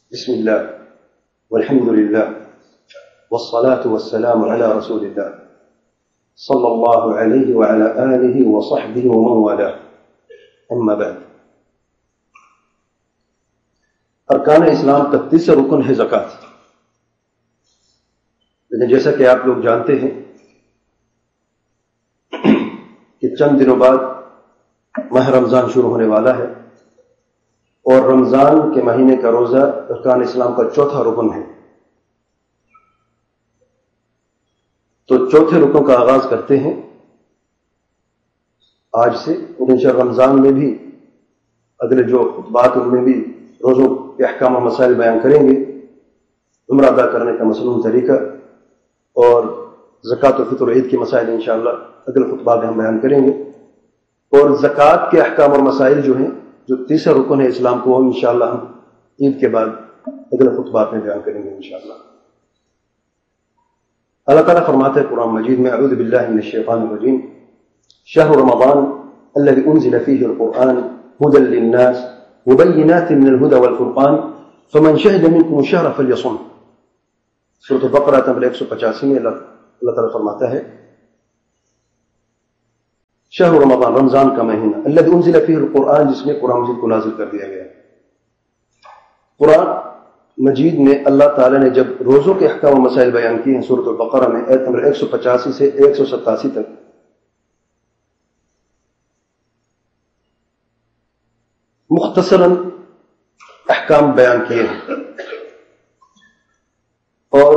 بسم الله والحمد لله والصلاة والسلام على رسول الله صلى الله عليه وعلى آله وصحبه ومن والاه أما بعد. ارکان اسلام کا تیسرا رکن ہے زکوٰۃ. لیکن جیسا کہ آپ لوگ جانتے ہیں کہ چند دنوں بعد ماہ رمضان شروع ہونے والا ہے اور رمضان کے مہینے کا روزہ ارکان اسلام کا چوتھا رکن ہے. تو چوتھے رکن کا آغاز کرتے ہیں آج سے. اور انشاءاللہ رمضان میں بھی اگلے جو خطبات ان میں بھی روزوں کے احکام و مسائل بیان کریں گے. عمرہ ادا کرنے کا مصنون طریقہ اور زکوٰۃ و فطر و عید کے مسائل انشاءاللہ اگلے خطبات میں ہم بیان کریں گے. اور زکوٰۃ کے احکام اور مسائل جو ہیں، جو تیسرا رکن ہے اسلام کو، وہ انشاءاللہ ہم عید کے بعد اگلے خطبات میں بیان کریں گے انشاءاللہ. اللہ تعالیٰ فرماتا ہے قرآن مجید میں، اعوذ باللہ من الشیطان الرجیم، شہر رمضان الذی انزل فیہ القرآن ہدی للناس وبینات من الہدی والفرقان فمن شہد منکم الشہر فلیصم. سورۃ البقرہ نمبر 185 میں اللہ تعالیٰ فرماتا ہے شہر رمضان، رمضان کا مہینہ، الذی انزل فیہ القرآن، جس میں قرآن مجید کو نازل کر دیا گیا. قرآن مجید میں اللہ تعالیٰ نے جب روزوں کے احکام و مسائل بیان کیے ہیں سورۃ البقرہ میں آیت نمبر 185 سے 187 تک، مختصراً احکام بیان کیے ہیں. اور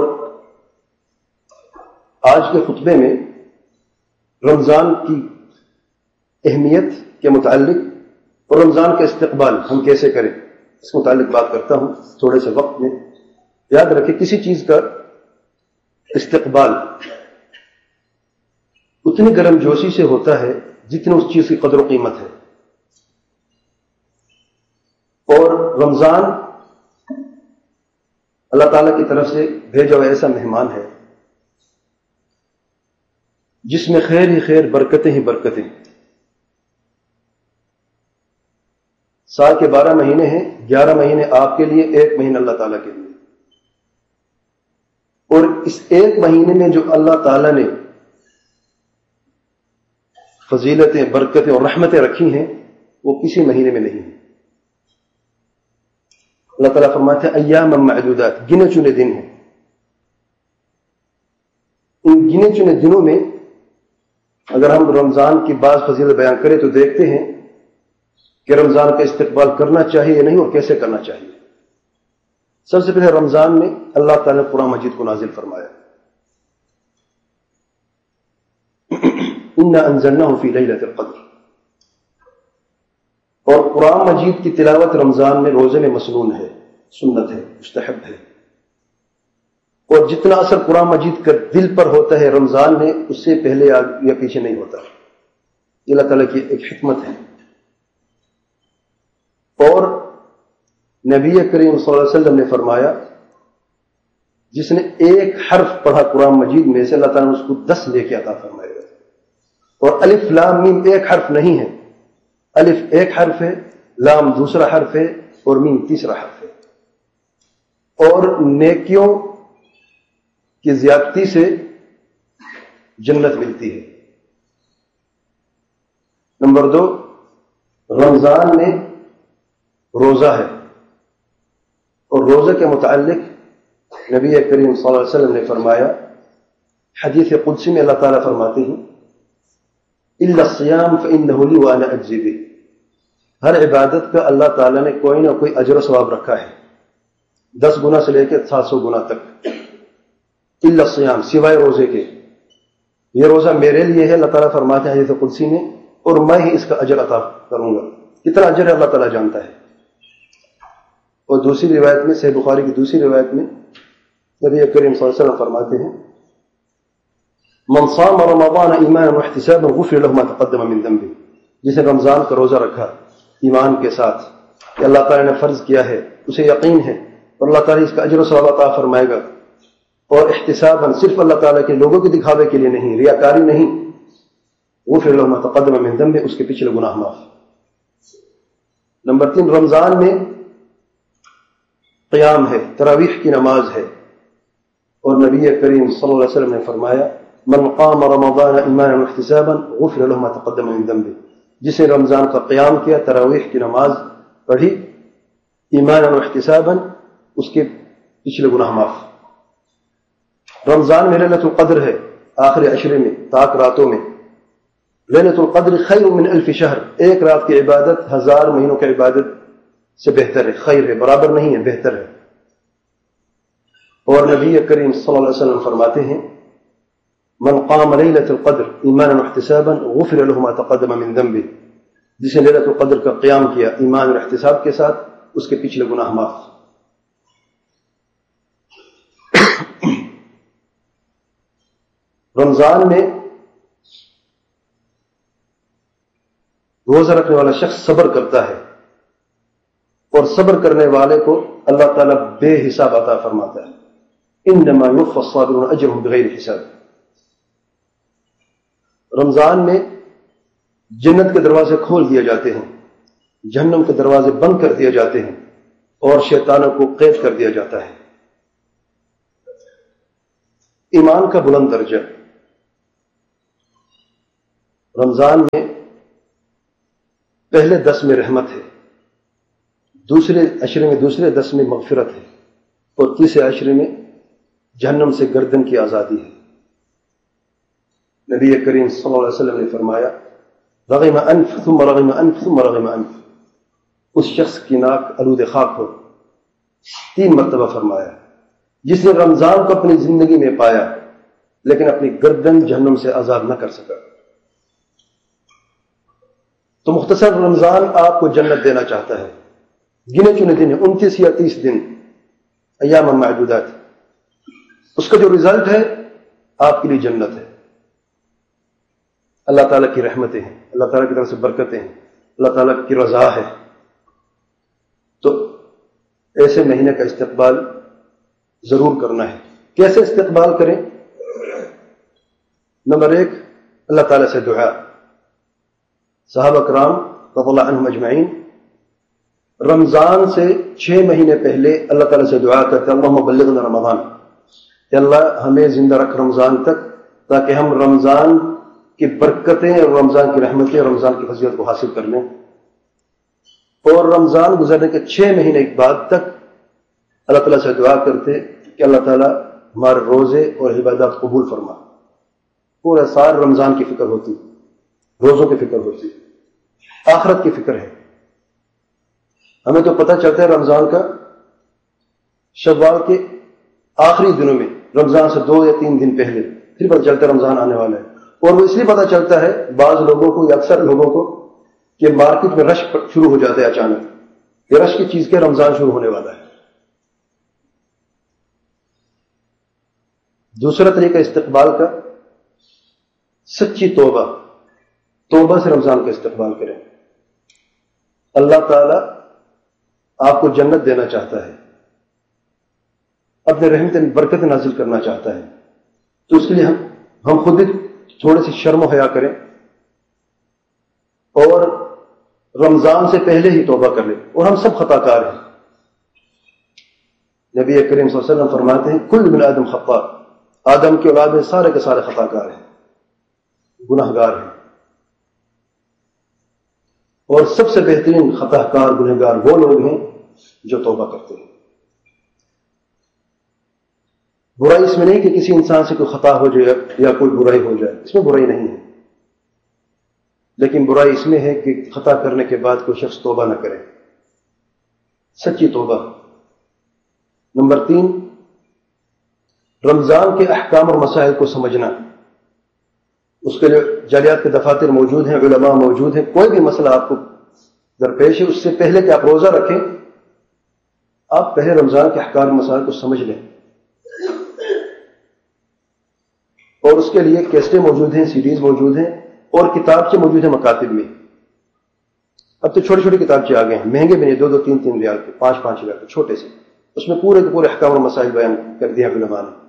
آج کے خطبے میں رمضان کی اہمیت کے متعلق اور رمضان کا استقبال ہم کیسے کریں اس متعلق بات کرتا ہوں تھوڑے سے وقت میں. یاد رکھیں، کسی چیز کا استقبال اتنی گرم جوشی سے ہوتا ہے جتنی اس چیز کی قدر و قیمت ہے. اور رمضان اللہ تعالیٰ کی طرف سے بھیجا ہوا ایسا مہمان ہے جس میں خیر ہی خیر، برکتیں ہی برکتیں. سال کے 12 مہینے ہیں، 11 مہینے آپ کے لیے، 1 مہینہ اللہ تعالیٰ کے لیے. اور اس 1 مہینے میں جو اللہ تعالیٰ نے فضیلتیں، برکتیں اور رحمتیں رکھی ہیں وہ کسی مہینے میں نہیں ہیں. اللہ تعالیٰ فرماتے ہیں ایام معدودات، گنے چنے دن ہیں. ان گنے چنے دنوں میں اگر ہم رمضان کی بعض فضیلت بیان کریں تو دیکھتے ہیں کہ رمضان کا استقبال کرنا چاہیے یا نہیں اور کیسے کرنا چاہیے. سب سے پہلے رمضان میں اللہ تعالیٰ نے قرآن مجید کو نازل فرمایا. انا انزلناہ فی لیلۃ القدر. اور قرآن مجید کی تلاوت رمضان میں روزے میں مسنون ہے، سنت ہے، مستحب ہے. اور جتنا اثر قرآن مجید کا دل پر ہوتا ہے رمضان میں، اس سے پہلے یا پیچھے نہیں ہوتا. یہ اللہ تعالیٰ کی ایک حکمت ہے. اور نبی کریم صلی اللہ علیہ وسلم نے فرمایا جس نے 1 حرف پڑھا قرآن مجید میں سے، اللہ تعالیٰ نے اس کو 10 لے کے عطا فرمائے گا. اور الف لام میم 1 حرف نہیں ہے، الف 1 حرف ہے، لام دوسرا حرف ہے اور میم تیسرا حرف ہے. اور نیکیوں کی زیادتی سے جنت ملتی ہے. نمبر 2، رمضان میں روزہ ہے. اور روزہ کے متعلق نبی کریم صلی اللہ علیہ وسلم نے فرمایا، حدیث قدسی میں اللہ تعالیٰ فرماتے ہیں الا الصیام فانہ لی وانا اجزی بہ. ہر عبادت کا اللہ تعالیٰ نے کوئی نہ کوئی اجر و ثواب رکھا ہے، 10 گنا سے لے کے 700 گنا تک. الا الصیام، سوائے روزے کے. یہ روزہ میرے لیے ہے، اللہ تعالیٰ فرماتے ہیں حدیث قدسی میں، اور میں ہی اس کا اجر عطا کروں گا. کتنا اجر ہے اللہ تعالیٰ جانتا ہے. اور دوسری روایت میں، صحیح بخاری کی دوسری روایت میں نبی کریم صلی اللہ علیہ وسلم فرماتے ہیں من صام رمضان ایمانا واحتسابا غفر له ما تقدم من ذنبه. جس نے رمضان کا روزہ رکھا ایمان کے ساتھ کہ اللہ تعالیٰ نے فرض کیا ہے، اسے یقین ہے اور اللہ تعالیٰ اس کا اجر و ثواب عطا فرمائے گا. اور احتسابا، صرف اللہ تعالیٰ کے لوگوں کے دکھاوے کے لیے نہیں، ریاکاری نہیں، غفر له ما تقدم من ذنبه، اس کے پچھلے گناہ معاف. نمبر 3، رمضان میں قیام ہے، تراویح کی نماز ہے. اور نبی کریم صلی اللہ علیہ وسلم نے فرمایا من قام رمضان ایمانا واحتسابا غفر له ما تقدم من ذنبه، جس نے رمضان کا قیام کیا، تراویح کی نماز پڑھی ایمانا واحتسابا، اس کے پچھلے گناہ معاف. رمضان میں لیلۃ القدر ہے، آخری عشرے میں، طاق راتوں میں. لیلۃ القدر خیر من الف شہر، ایک رات کی عبادت 1000 مہینوں کی عبادت سے بہتر ہے، خیر ہے، برابر نہیں ہے، بہتر ہے. اور نبی کریم صلی اللہ علیہ وسلم فرماتے ہیں من قام لیلۃ القدر ایمانا واحتسابا غفر له ما تقدم من ذنبه، جس نے لیلۃ القدر کا قیام کیا ایمان اور احتساب کے ساتھ، اس کے پچھلے گناہ معاف. رمضان میں روزہ رکھنے والا شخص صبر کرتا ہے، اور صبر کرنے والے کو اللہ تعالیٰ بے حساب عطا فرماتا ہے. انما یوفی الصابرون اجرهم بغیر حساب. رمضان میں جنت کے دروازے کھول دیے جاتے ہیں، جہنم کے دروازے بند کر دیے جاتے ہیں، اور شیطانوں کو قید کر دیا جاتا ہے. ایمان کا بلند درجہ. رمضان میں پہلے 10 میں رحمت ہے، دوسرے عشرے میں، دوسرے 10 میں مغفرت ہے، اور تیسرے عشرے میں جہنم سے گردن کی آزادی ہے. نبی کریم صلی اللہ علیہ وسلم نے فرمایا رغم انف ثم رغم انف ثم رغم انف، اس شخص کی ناک آلود خاک ہو. 3 مرتبہ فرمایا. جس نے رمضان کو اپنی زندگی میں پایا لیکن اپنی گردن جہنم سے آزاد نہ کر سکا. تو مختصر رمضان آپ کو جنت دینا چاہتا ہے. گنے چنے دن 29 یا 30 دن، ایام معدودات. اس کا جو رزلٹ ہے آپ کے لیے جنت ہے. اللہ تعالیٰ کی رحمتیں ہیں، اللہ تعالیٰ کی طرف سے برکتیں ہیں، اللہ تعالیٰ کی رضا ہے. تو ایسے مہینے کا استقبال ضرور کرنا ہے. کیسے استقبال کریں؟ نمبر 1، اللہ تعالیٰ سے دعا. صحابہ کرام رضی اللہ عنہم اجمعین رمضان سے 6 مہینے پہلے اللہ تعالیٰ سے دعا کرتے اللہم بلغنا رمضان، کہ اللہ ہمیں زندہ رکھ رمضان تک، تاکہ ہم رمضان کی برکتیں اور رمضان کی رحمتیں اور رمضان کی فضیلت کو حاصل کر لیں. اور رمضان گزرنے کے 6 مہینے کے بعد تک اللہ تعالیٰ سے دعا کرتے کہ اللہ تعالیٰ ہمارے روزے اور عبادات قبول فرما. پورا سال رمضان کی فکر ہوتی، روزوں کی فکر ہوتی، آخرت کی فکر ہے. ہمیں تو پتہ چلتا ہے رمضان کا شوال کے آخری دنوں میں، رمضان سے 2 یا 3 دن پہلے پھر پتہ چلتا ہے رمضان آنے والا ہے. اور وہ اس لیے پتہ چلتا ہے بعض لوگوں کو یا اکثر لوگوں کو کہ مارکیٹ میں رش شروع ہو جاتا ہے اچانک، یہ رش کی چیز کے رمضان شروع ہونے والا ہے. دوسرا طریقہ استقبال کا سچی توبہ سے رمضان کا استقبال کریں. اللہ تعالیٰ آپ کو جنت دینا چاہتا ہے، اپنے رحمت برکت نازل کرنا چاہتا ہے. تو اس کے لیے ہم خود بھی تھوڑی سی شرم و حیا کریں اور رمضان سے پہلے ہی توبہ کر لیں. اور ہم سب خطا کار ہیں. نبی کریم صلی اللہ علیہ وسلم فرماتے ہیں کل بن آدم خطا، آدم کی اولاد میں سارے کے سارے خطا کار ہیں، گناہ گار ہیں. اور سب سے بہترین خطا کار گناہ گار وہ لوگ ہیں جو توبہ کرتے ہیں. برائی اس میں نہیں کہ کسی انسان سے کوئی خطا ہو جائے یا کوئی برائی ہو جائے، اس میں برائی نہیں ہے. لیکن برائی اس میں ہے کہ خطا کرنے کے بعد کوئی شخص توبہ نہ کرے، سچی توبہ. نمبر 3، رمضان کے احکام اور مسائل کو سمجھنا. اس کے لیے جالیات کے دفاتر موجود ہیں، علماء موجود ہیں. کوئی بھی مسئلہ آپ کو درپیش ہے، اس سے پہلے کہ آپ روزہ رکھیں، آپ پہلے رمضان کے احکام اور مسائل کو سمجھ لیں. اور اس کے لیے کیسٹیں موجود ہیں، سیڈیز موجود ہیں، اور کتابچے موجود ہیں مکاتب میں. اب تو چھوٹی چھوٹی کتابچے آ گئے ہیں، مہنگے بھی نہیں، 2-2 3-3 ریال کے، 5-5 ریال کے، چھوٹے سے. اس میں پورے کے پورے احکام اور مسائل بیان کر دیا علماء نے.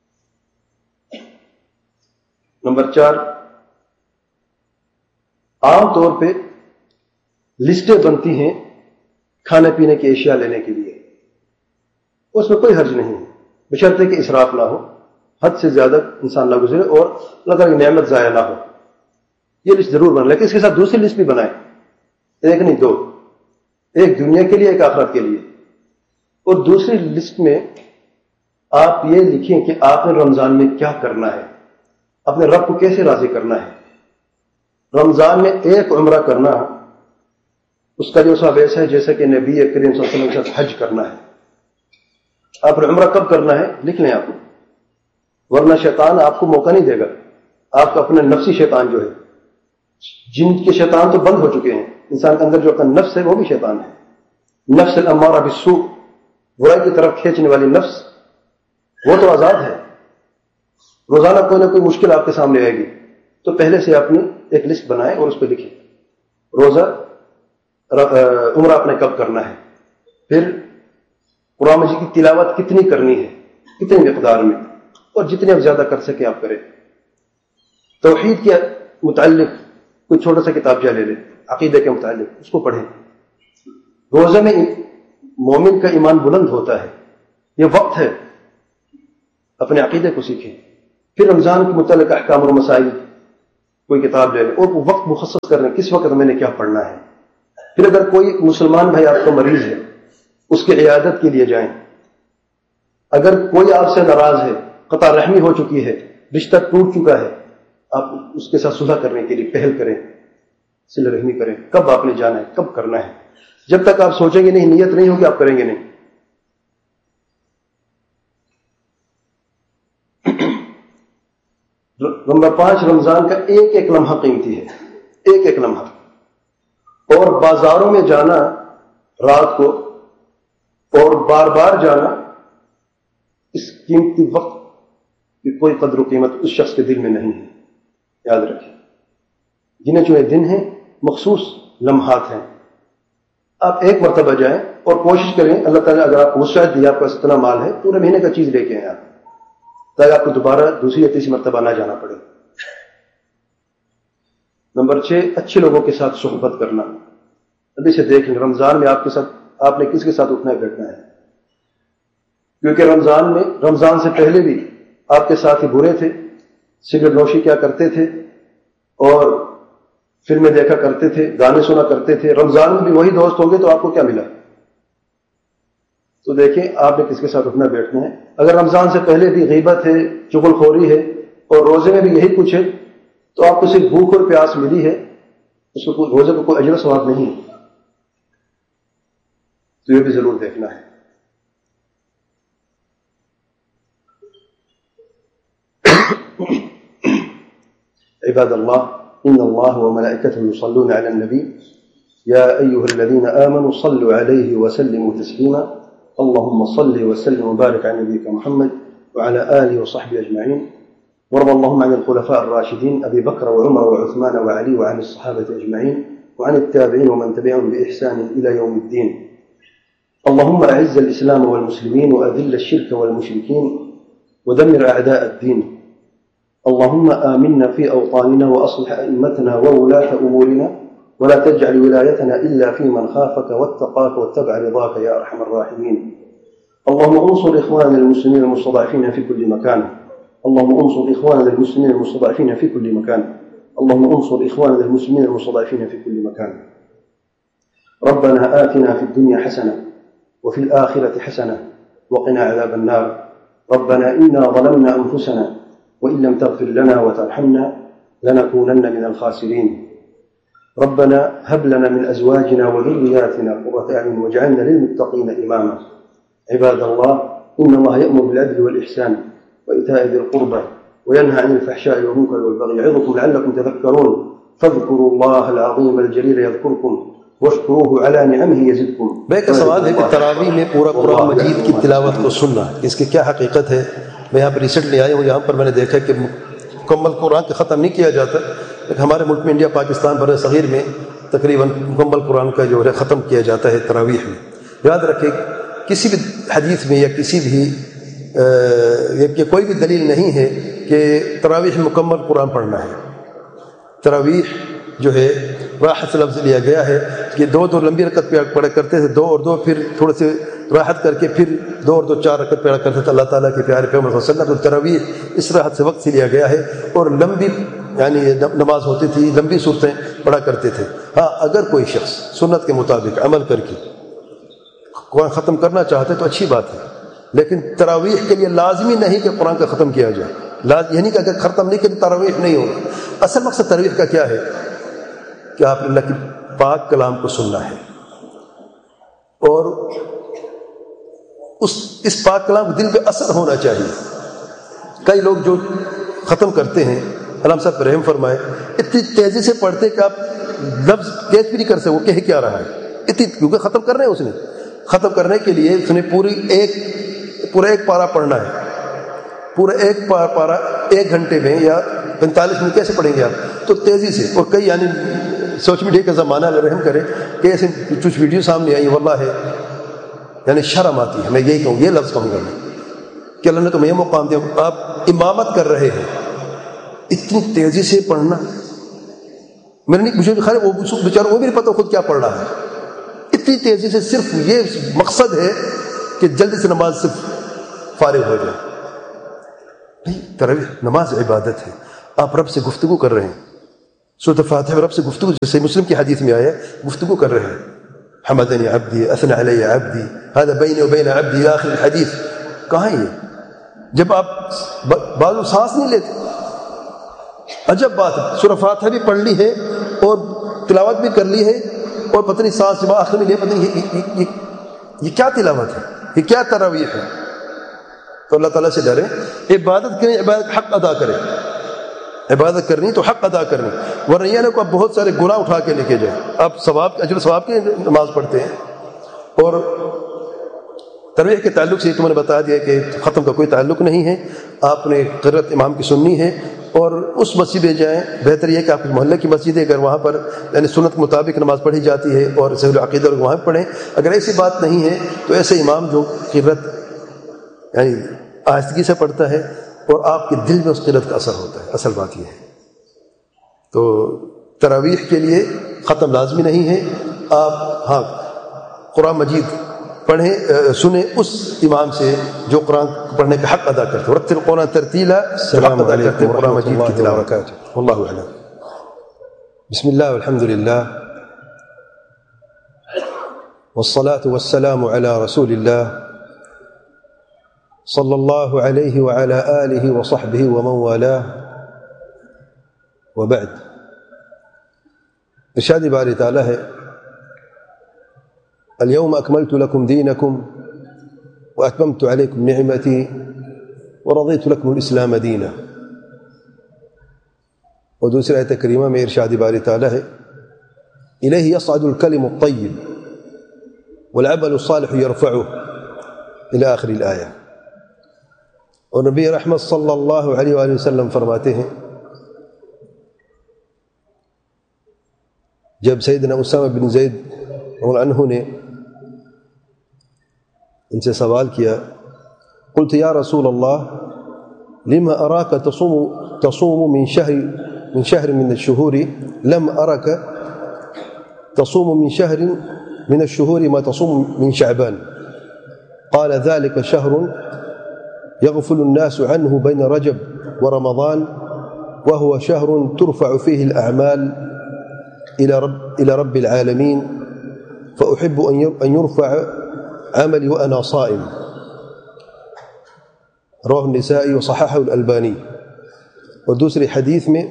نمبر 4، عام طور پہ لسٹیں بنتی ہیں کھانے پینے کی اشیاء لینے کے لیے. اس میں کوئی حرج نہیں ہے، بشرطے کہ اسراف نہ ہو، حد سے زیادہ انسان نہ گزرے اور اللہ تعالیٰ کی نعمت ضائع نہ ہو. یہ لسٹ ضرور بنا، لیکن اس کے ساتھ دوسری لسٹ بھی بنائیں، ایک نہیں دو، ایک دنیا کے لیے، ایک آخرت کے لیے. اور دوسری لسٹ میں آپ یہ لکھیں کہ آپ نے رمضان میں کیا کرنا ہے، اپنے رب کو کیسے راضی کرنا ہے. رمضان میں ایک عمرہ کرنا اس کا جو ثواب ایسا ہے جیسا کہ نبی کریم صلی اللہ علیہ وسلم کے ساتھ حج کرنا ہے. آپ نے عمرہ کب کرنا ہے لکھ لیں آپ، ورنہ شیطان آپ کو موقع نہیں دے گا. آپ کا اپنا نفسی شیطان جو ہے، جن کے شیطان تو بند ہو چکے ہیں، انسان کے اندر جو اپنا نفس ہے وہ بھی شیطان ہے. نفس الامارہ بالسوء، برائی کی طرف کھینچنے والی نفس، وہ تو آزاد ہے. روزانہ کوئی نہ کوئی مشکل آپ کے سامنے آئے گی، تو پہلے سے اپنی ایک لسٹ بنائیں اور اس پہ لکھیں روزہ عمرہ آپ نے کب کرنا ہے، پھر قرآن مجید کی تلاوت کتنی کرنی ہے، کتنی مقدار میں، اور جتنے آپ زیادہ کر سکیں آپ کریں. توحید کے متعلق کوئی چھوٹا سا کتابچہ لے لیں، عقیدے کے متعلق اس کو پڑھیں. روزے میں مومن کا ایمان بلند ہوتا ہے، یہ وقت ہے اپنے عقیدے کو سیکھیں. پھر رمضان کے متعلق احکام اور مسائل کوئی کتاب لے لیں اور وقت مخصص کر لیں، کس وقت میں نے کیا پڑھنا ہے. پھر اگر کوئی مسلمان بھائی آپ کا مریض ہے، اس کی عیادت کے لیے جائیں. اگر کوئی آپ سے ناراض ہے، قطع رحمی ہو چکی ہے، رشتہ ٹوٹ چکا ہے، آپ اس کے ساتھ صلح کرنے کے لیے پہل کریں، صلہ رحمی کریں. کب آپ نے جانا ہے، کب کرنا ہے. جب تک آپ سوچیں گے نہیں، نیت نہیں ہوگی، آپ کریں گے نہیں. نمبر 5، رمضان کا ایک ایک لمحہ قیمتی ہے، ایک ایک لمحہ. اور بازاروں میں جانا رات کو اور بار بار جانا، اس قیمتی وقت کی کوئی قدر و قیمت اس شخص کے دل میں نہیں ہے. یاد رکھیں، گنے چنے دن ہیں، مخصوص لمحات ہیں. آپ ایک مرتبہ جائیں اور کوشش کریں، اللہ تعالیٰ اگر آپ کو وسعت دی، آپ کا اتنا مال ہے، پورے مہینے کا چیز لے کے آئیں آپ، تاکہ آپ کو دوبارہ دوسری یا تیسری مرتبہ نہ جانا پڑے. نمبر 6، اچھے لوگوں کے ساتھ صحبت کرنا. ابھی سے دیکھ لیں رمضان میں آپ نے کس کے ساتھ اٹھنا بیٹھنا ہے، کیونکہ رمضان سے پہلے بھی آپ کے ساتھ ہی برے تھے، سگریٹ نوشی کیا کرتے تھے اور فلمیں دیکھا کرتے تھے، گانے سنا کرتے تھے. رمضان میں بھی وہی دوست ہوں گے تو آپ کو کیا ملا. تو دیکھیں آپ نے کس کے ساتھ اٹھنا بیٹھنا ہے. اگر رمضان سے پہلے بھی غیبت ہے، چغل خوری ہے، اور روزے میں بھی یہی کچھ ہے، تو آپ کو صرف بھوک اور پیاس ملی ہے، اس کو روزے کو کوئی اجر و ثواب نہیں ہے. تو یہ بھی ضرور دیکھنا ہے. عباد اللہ، ان اللہ وملائکته یصلون علی النبی یا ایها الذین آمنوا صلوا علیہ وسلموا تسلیما. اللهم صل وسلم وبارك على نبيك محمد وعلى آله وصحبه أجمعين. وارض اللهم عن الخلفاء الراشدين أبي بكر وعمر وعثمان وعلي وعن الصحابة أجمعين وعن التابعين ومن تبعهم بإحسان إلى يوم الدين. اللهم أعز الإسلام والمسلمين وأذل الشرك والمشركين ودمر أعداء الدين. اللهم آمنا في أوطاننا وأصلح أئمتنا وولاة أمورنا ولا تجعل ولايتنا إلا في من خافك واتقاك واتبع رضاك يا أرحم الراحمين. اللهم انصر إخواننا المسلمين المستضعفين في كل مكان. اللهم انصر إخواننا المسلمين المستضعفين في كل مكان. اللهم انصر إخواننا المسلمين المستضعفين في كل مكان. ربنا آتنا في الدنيا حسنة وفي الآخرة حسنة وقنا عذاب النار. ربنا إنا ظلمنا أنفسنا وإن لم تغفر لنا وترحمنا لنكونن من الخاسرين. ربنا هب لنا من أزواجنا وذرياتنا قرة أعين واجعلنا للمتقين إماما. عباد الله، إن الله يأمر بالعدل والإحسان وإيتاء ذي القربى وينهى عن الفحشاء والمنكر والبغي يعظكم لعلكم تذكرون. فاذكروا الله العظيم الجليل يذكركم واشكروه على نعمه يزدكم. بے کا سوال ہے کہ تراویح میں پورا قرآن مجید کی تلاوت کو سننا، اس کی کیا حقیقت ہے؟ میں یہاں پر ریسنٹلی آیا ہوں، یہاں پر میں نے دیکھا کہ مکمل قرآن کا ختم نہیں کیا جاتا، لیکن ہمارے ملک میں انڈیا پاکستان بر صغیر میں تقریباً مکمل قرآن کا جو ہے ختم کیا جاتا ہے تراویح میں. یاد رکھیں کسی بھی حدیث میں یا کسی بھی کہ کوئی بھی دلیل نہیں ہے کہ تراویح میں مکمل قرآن پڑھنا ہے. تراویح جو ہے راحت سے لفظ لیا گیا ہے کہ دو لمبی رکعت پڑھا کرتے تھے، 2 اور 2 پھر تھوڑے سے راحت کر کے پھر 2 اور 2 4 رکعت پڑھا کرتے تھے اللہ تعالیٰ کے پیارے پیغمبر صلی اللہ علیہ وسلم. تو تراویح اس راحت سے وقت سے لیا گیا ہے اور لمبی یعنی نماز ہوتی تھی، لمبی صورتیں پڑھا کرتے تھے. ہاں اگر کوئی شخص سنت کے مطابق عمل کر کے قرآن ختم کرنا چاہتے تو اچھی بات ہے، لیکن تراویح کے لیے لازمی نہیں کہ قرآن کا ختم کیا جائے. یعنی کہ اگر ختم نہیں کہ تراویح نہیں ہوگی. اصل مقصد تراویح کا کیا ہے کہ آپ نے اللہ کی پاک کلام کو سننا ہے اور اس پاک کلام دل پہ اثر ہونا چاہیے. کئی لوگ جو ختم کرتے ہیں، علامہ صاحب پر رحم فرمائے، اتنی تیزی سے پڑھتے کہ آپ لفظ کیچ بھی نہیں کر سکتے وہ کہہ کیا رہا ہے، کیونکہ ختم کرنا ہے. اس نے ختم کرنے کے لیے اس نے پورا ایک پارہ پڑھنا ہے. پورا ایک پارہ 1 گھنٹے میں یا 45 منٹ کیسے پڑھیں گے آپ؟ تو تیزی سے. اور کئی یعنی سوشل میڈیا کا زمانہ اللہ رحم کرے کہ ایسے کچھ ویڈیو سامنے آئی واللہ ہے یعنی شرم آتی ہے. میں یہی کہوں، یہ لفظ کہوں گا میں کہ اللہ نے تمہیں یہ مقام دیا، آپ امامت کر رہے ہیں، اتنی تیزی سے پڑھنا. مجھے خیر وہ بیچارہ وہ بھی نہیں پتہ خود کیا پڑھ رہا ہے. اتنی تیزی سے صرف یہ مقصد ہے کہ جلدی سے نماز سے فارغ ہو جائے. نہیں، تراویح نماز عبادت ہے. آپ رب سے گفتگو کر رہے ہیں. سورۃ فاتحہ میں رب سے گفتگو، جیسے مسلم کی حدیث میں آیا گفتگو کر رہے ہیں. حمدنی عبدی اثنى علی عبدی هذا بینی وبین عبدی آخر الحدیث. کہاں یہ جب آپ بعض سانس نہیں لیتے؟ عجب بات ہے. سورۃ فاتحہ بھی پڑھ لی ہے اور تلاوت بھی کر لی ہے اور پتہ نہیں سانس جب آخر میں لے، پتہ نہیں یہ کیا تلاوت ہے، یہ کیا تراویح ہے. تو اللہ تعالیٰ سے ڈریں، عبادت کریں، عبادت حق ادا کریں. عبادت کرنی تو حق ادا کرنی، ورنہ یہ نہ کو آپ بہت سارے گناہ اٹھا کے لے کے جائیں. آپ اجر ثواب کی نماز پڑھتے ہیں. اور تراویح کے تعلق سے یہ تو میں نے بتا دیا کہ ختم کا کوئی تعلق نہیں ہے. آپ نے قرأت امام کی سننی ہے اور اس مسجد میں جائیں. بہتر یہ کہ آپ محلے کی مسجد ہے، اگر وہاں پر یعنی سنت کے مطابق نماز پڑھی جاتی ہے اور صحیح العقیدہ وہاں پڑھیں. اگر ایسی بات نہیں ہے تو ایسے امام جو قرأت یعنی آہستگی سے پڑھتا ہے اور آپ کے دل میں اس قرأت کا اثر ہوتا ہے. اصل بات یہ ہے. تو تراویح کے لیے ختم لازمی نہیں ہے. آپ ہاں قرآن مجید پڑھیں، سنیں اس امام سے جو قرآن پڑھنے کا حق ادا کرتے. ورتل القرآن ترتیلا، حق ادا کرتے قرآن مجید کی تلاوت. واللہ اعلم. بسم اللہ والحمد للہ والصلاة والسلام على رسول اللہ صلی اللہ علیہ وعلى آلہ وصحبہ ومن والاه وبعد. ارشاد باری تعالی ہے اليوم اکملت لکم دینکم واتممت علیکم نعمتی ورضیت لکم الاسلام دینا. اور دوسری آیت کریمہ میں ارشاد باری تعالی ہے الیہ یصعد الکلم الطیب والعمل الصالح یرفعه الى آخر الآیہ. اور نبی رحمت صلی اللہ علیہ وآلہ وسلم فرماتے ہیں جب سیدنا اسامہ بن زید رضی اللہ عنہ نے ان سے سوال کیا، قلت یا رسول اللہ لما اراک تصوم من شهر من الشهور لم ارک تصوم من شهر من الشهور ما تصوم من شعبان. قال ذلك شهر يغفل الناس عنه بين رجب ورمضان وهو شهر ترفع فيه الأعمال إلى رب العالمين فأحب أن يرفع عملي وأنا صائم. رواه النسائي وصححه الألباني. اور دوسری حدیث میں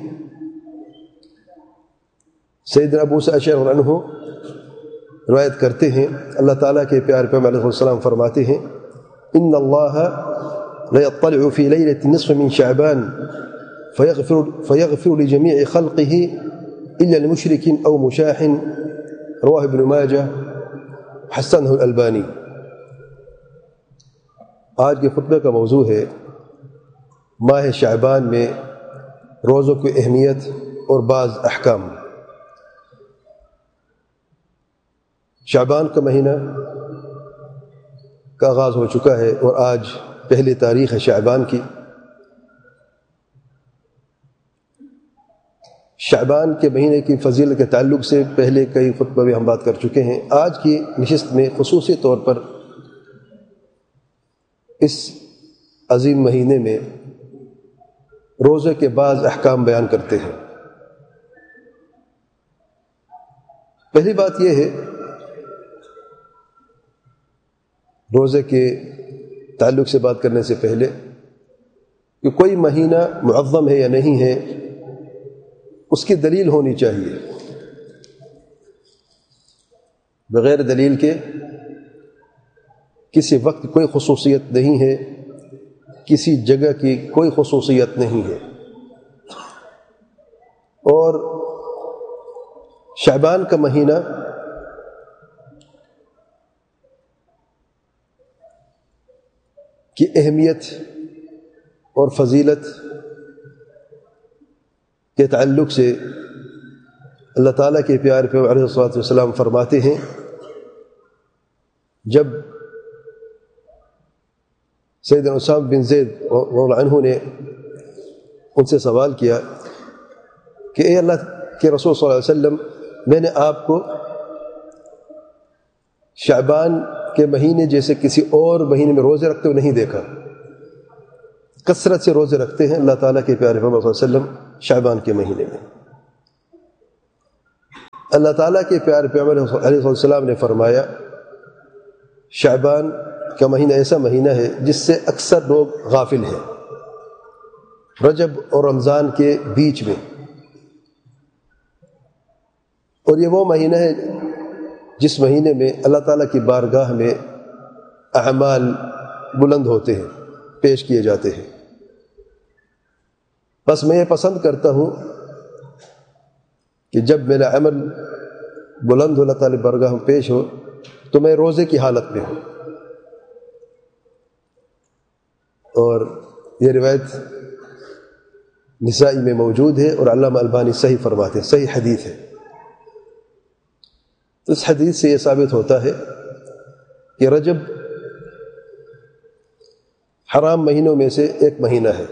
سیدنا ابو موسیٰ اشعری رضی اللہ عنہ روایت کرتے ہیں اللہ تعالیٰ کے پیارے پیغمبر علیہ السلام فرماتے ہیں ان اللہ ليطلع في ليلة النصف من شعبان فيغفر لجميع خلقه إلا لمشرك أو مشاح. رواه ابن ماجہ حسنه الألباني. آج کے خطبے کا موضوع ہے ماہ شعبان میں روزوں کی اہمیت اور بعض احکام. شعبان کا مہینہ کا آغاز ہو چکا ہے اور آج پہلی تاریخ ہے شعبان کی. شعبان کے مہینے کی فضیلت کے تعلق سے پہلے کئی خطبہ بھی ہم بات کر چکے ہیں. آج کی نشست میں خصوصی طور پر اس عظیم مہینے میں روزے کے بعض احکام بیان کرتے ہیں۔ پہلی بات یہ ہے روزے کے تعلق سے بات کرنے سے پہلے کہ کوئی مہینہ معظم ہے یا نہیں ہے اس کی دلیل ہونی چاہیے۔ بغیر دلیل کے کسی وقت کوئی خصوصیت نہیں ہے، کسی جگہ کی کوئی خصوصیت نہیں ہے۔ اور شعبان کا مہینہ کی اہمیت اور فضیلت کے تعلق سے اللہ تعالیٰ کے پیارے پیغمبر علیہ الصلوۃ والسلام فرماتے ہیں، جب سیدنا اسامہ بن زید رضی اللہ عنہ نے ان سے سوال کیا کہ اے اللہ کے رسول صلی اللہ علیہ وسلم، میں نے آپ کو شعبان کے مہینے جیسے کسی اور مہینے میں روزے رکھتے ہوئے نہیں دیکھا، کثرت سے روزے رکھتے ہیں اللہ تعالیٰ کے پیارے پیغمبر صلی اللہ علیہ وسلم شعبان کے مہینے میں۔ اللہ تعالیٰ کے پیارے پیغمبر علیہ السلام نے فرمایا شعبان کا مہینہ ایسا مہینہ ہے جس سے اکثر لوگ غافل ہیں، رجب اور رمضان کے بیچ میں، اور یہ وہ مہینہ ہے جس مہینے میں اللہ تعالیٰ کی بارگاہ میں اعمال بلند ہوتے ہیں، پیش کیے جاتے ہیں۔ بس میں یہ پسند کرتا ہوں کہ جب میرا عمل بلند ہو، اللہ تعالیٰ بارگاہ میں پیش ہو، تو میں روزے کی حالت میں ہوں۔ اور یہ روایت نسائی میں موجود ہے اور علامہ البانی صحیح فرماتے ہیں، صحیح حدیث ہے۔ تو اس حدیث سے یہ ثابت ہوتا ہے کہ رجب حرام مہینوں میں سے ایک مہینہ ہے،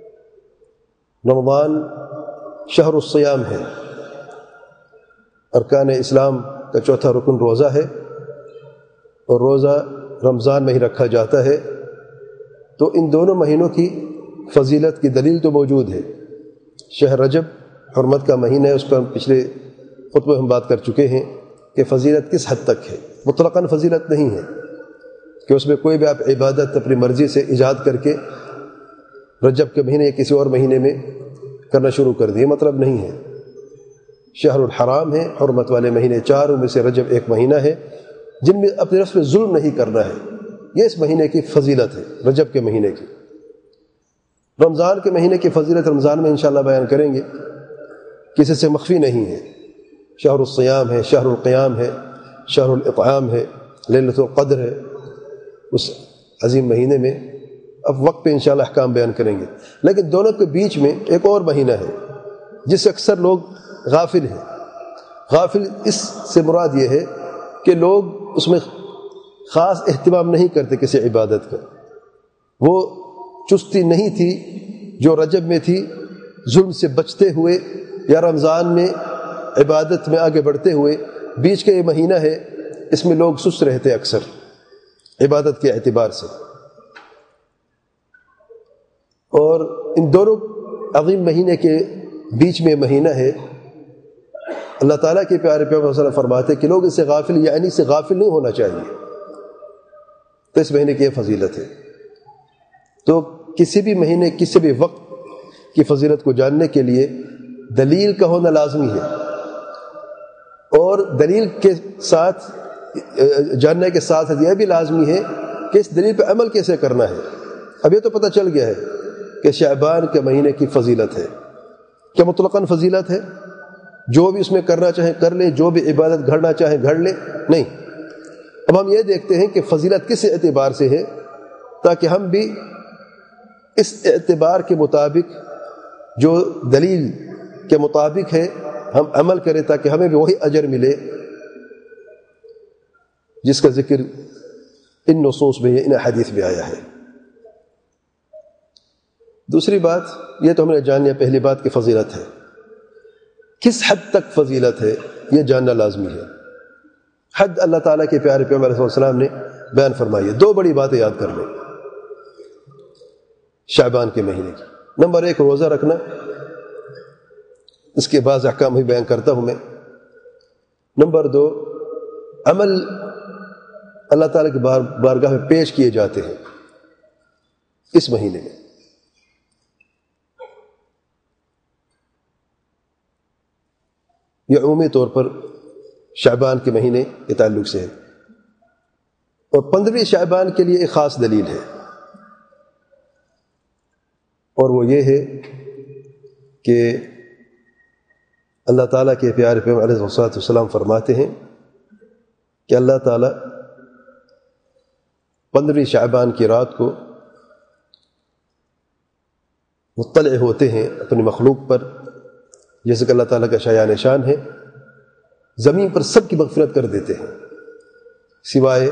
رمضان شہر الصیام ہے، ارکان اسلام کا چوتھا رکن روزہ ہے، اور روزہ رمضان میں ہی رکھا جاتا ہے۔ تو ان دونوں مہینوں کی فضیلت کی دلیل تو موجود ہے۔ شہر رجب حرمت کا مہینہ ہے، اس پر پچھلے خطبے ہم بات کر چکے ہیں کہ فضیلت کس حد تک ہے۔ مطلقاً فضیلت نہیں ہے کہ اس میں کوئی بھی آپ عبادت اپنی مرضی سے ایجاد کر کے رجب کے مہینے یا کسی اور مہینے میں کرنا شروع کر دیے، مطلب نہیں ہے۔ شہر الحرام ہے، حرمت والے مہینے چاروں میں سے رجب ایک مہینہ ہے جن میں اپنے نفس پہ ظلم نہیں کرنا ہے، یہ اس مہینے کی فضیلت ہے، رجب کے مہینے کی۔ رمضان کے مہینے کی فضیلت رمضان میں انشاءاللہ بیان کریں گے، کسی سے مخفی نہیں ہے۔ شہر الصیام ہے، شہر القیام ہے، شہر الاطعام ہے، لیلۃ القدر ہے اس عظیم مہینے میں۔ اب وقت پہ انشاءاللہ احکام بیان کریں گے، لیکن دونوں کے بیچ میں ایک اور مہینہ ہے جس سے اکثر لوگ غافل ہیں۔ غافل اس سے مراد یہ ہے کہ لوگ اس میں خاص اہتمام نہیں کرتے کسی عبادت کا، وہ چستی نہیں تھی جو رجب میں تھی ظلم سے بچتے ہوئے، یا رمضان میں عبادت میں آگے بڑھتے ہوئے۔ بیچ کا یہ مہینہ ہے، اس میں لوگ سست رہتے اکثر عبادت کے اعتبار سے۔ اور ان دونوں عظیم مہینے کے بیچ میں مہینہ ہے، اللہ تعالیٰ کے پیارے پیغمبر صلی اللہ علیہ وسلم فرماتے ہیں کہ لوگ اس سے غافل، یعنی اس سے غافل نہیں ہونا چاہیے۔ تو اس مہینے کی یہ فضیلت ہے۔ تو کسی بھی مہینے کسی بھی وقت کی فضیلت کو جاننے کے لیے دلیل کا ہونا لازمی ہے، اور دلیل کے ساتھ جاننے کے ساتھ یہ بھی لازمی ہے کہ اس دلیل پہ عمل کیسے کرنا ہے۔ اب یہ تو پتہ چل گیا ہے کہ شعبان کے مہینے کی فضیلت ہے، کیا مطلقاً فضیلت ہے جو بھی اس میں کرنا چاہیں کر لیں، جو بھی عبادت گھڑنا چاہیں گھڑ لیں؟ نہیں۔ اب ہم یہ دیکھتے ہیں کہ فضیلت کس اعتبار سے ہے، تاکہ ہم بھی اس اعتبار کے مطابق جو دلیل کے مطابق ہے ہم عمل کریں، تاکہ ہمیں بھی وہی اجر ملے جس کا ذکر ان نصوص میں ان حدیث میں آیا ہے۔ دوسری بات یہ تو ہم نے جان لیا، پہلی بات کی فضیلت ہے، کس حد تک فضیلت ہے یہ جاننا لازمی ہے۔ حد اللہ تعالیٰ کے پیارے پیغمبر علیہ السلام نے بیان فرمائی ہے۔ دو بڑی باتیں یاد کر لیں۔ شعبان کے مہینے کی۔ نمبر 1 روزہ رکھنا، اس کے بعض احکام ہی بیان کرتا ہوں میں۔ نمبر 2 عمل اللہ تعالیٰ کی بارگاہ میں پیش کیے جاتے ہیں اس مہینے میں۔ یہ عمومی طور پر شعبان کے مہینے کے تعلق سے ہے، اور 15 شعبان کے لیے ایک خاص دلیل ہے، اور وہ یہ ہے کہ اللہ تعالیٰ کے پیارے پیغمبر علیہ الصلوۃ والسلام فرماتے ہیں کہ اللہ تعالیٰ 15 شعبان کی رات کو مطلع ہوتے ہیں اپنی مخلوق پر، جیسے کہ اللہ تعالیٰ کا شایان شان ہے، زمین پر سب کی مغفرت کر دیتے ہیں سوائے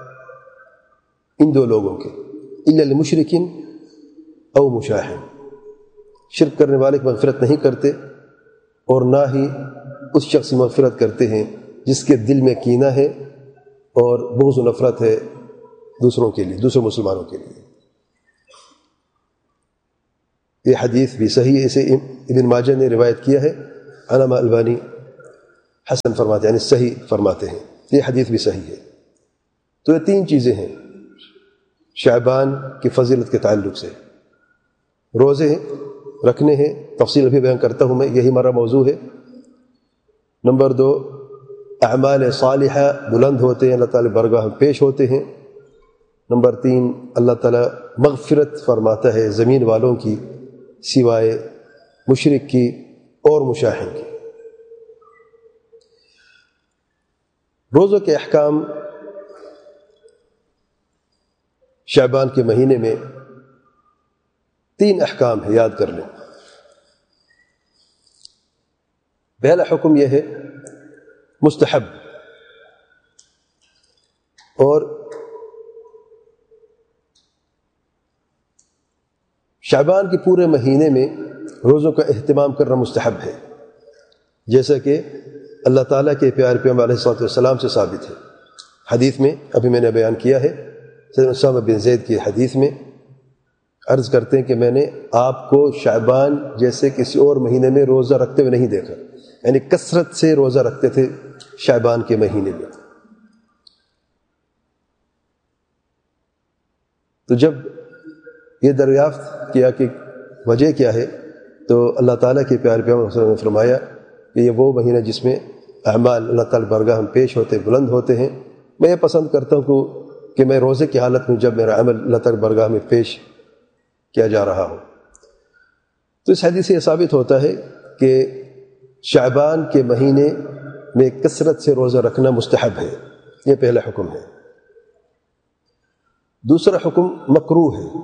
ان 2 لوگوں کے، الا للمشرکین او مشاہن، شرک کرنے والے کی مغفرت نہیں کرتے، اور نہ ہی اس شخص کی مغفرت کرتے ہیں جس کے دل میں کینہ ہے اور بغض و نفرت ہے دوسروں کے لیے، دوسرے مسلمانوں کے لیے۔ یہ حدیث بھی صحیح ہے، اسے ابن ماجہ نے روایت کیا ہے، علامہ البانی حسن فرماتے ہیں، یعنی صحیح فرماتے ہیں، یہ حدیث بھی صحیح ہے۔ تو یہ 3 چیزیں ہیں شعبان کی فضیلت کے تعلق سے۔ روزے رکھنے ہیں، تفصیل ابھی بیان کرتا ہوں میں، یہی ہمارا موضوع ہے۔ نمبر 2 اعمال صالحہ بلند ہوتے ہیں، اللہ تعالیٰ برگاہ میں پیش ہوتے ہیں۔ نمبر 3 اللہ تعالیٰ مغفرت فرماتا ہے زمین والوں کی سوائے مشرک کی اور مشاہن کی۔ روزوں کے احکام شعبان کے مہینے میں 3 احکام ہے، یاد کر لیں۔ پہلا حکم یہ ہے مستحب، اور شعبان کے پورے مہینے میں روزوں کا اہتمام کرنا مستحب ہے، جیسا کہ اللہ تعالیٰ کے پیارے پیغمبر علیہ الصلوۃ والسلام سے ثابت ہے۔ حدیث میں ابھی میں نے بیان کیا ہے، سیدنا اسامہ بن زید کی حدیث میں عرض کرتے ہیں کہ میں نے آپ کو شعبان جیسے کسی اور مہینے میں روزہ رکھتے ہوئے نہیں دیکھا، یعنی کثرت سے روزہ رکھتے تھے شعبان کے مہینے میں۔ تو جب یہ دریافت کیا کہ وجہ کیا ہے، تو اللہ تعالیٰ کے پیارے پیغمبر صلی اللہ علیہ وسلم نے فرمایا کہ یہ وہ مہینہ جس میں اعمال اللہ تعالیٰ برگاہ میں پیش ہوتے، بلند ہوتے ہیں۔ میں یہ پسند کرتا ہوں کہ میں روزے کی حالت میں جب میرا عمل اللہ تعالیٰ برگاہ میں پیش کیا جا رہا ہو۔ تو اس حدیث سے یہ ثابت ہوتا ہے کہ شعبان کے مہینے میں کثرت سے روزہ رکھنا مستحب ہے، یہ پہلا حکم ہے۔ دوسرا حکم مکروہ ہے،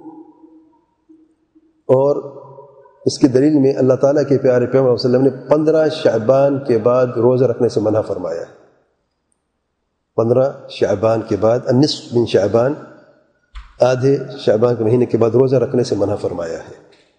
اور اس کی دلیل میں اللہ تعالیٰ کے پیارے پیغمبر صلی اللہ علیہ وسلم نے 15 شعبان کے بعد روزہ رکھنے سے منع فرمایا ہے۔ 15 شعبان کے بعد، النصف من شعبان، آدھے شعبان کے مہینے کے بعد روزہ رکھنے سے منع فرمایا ہے۔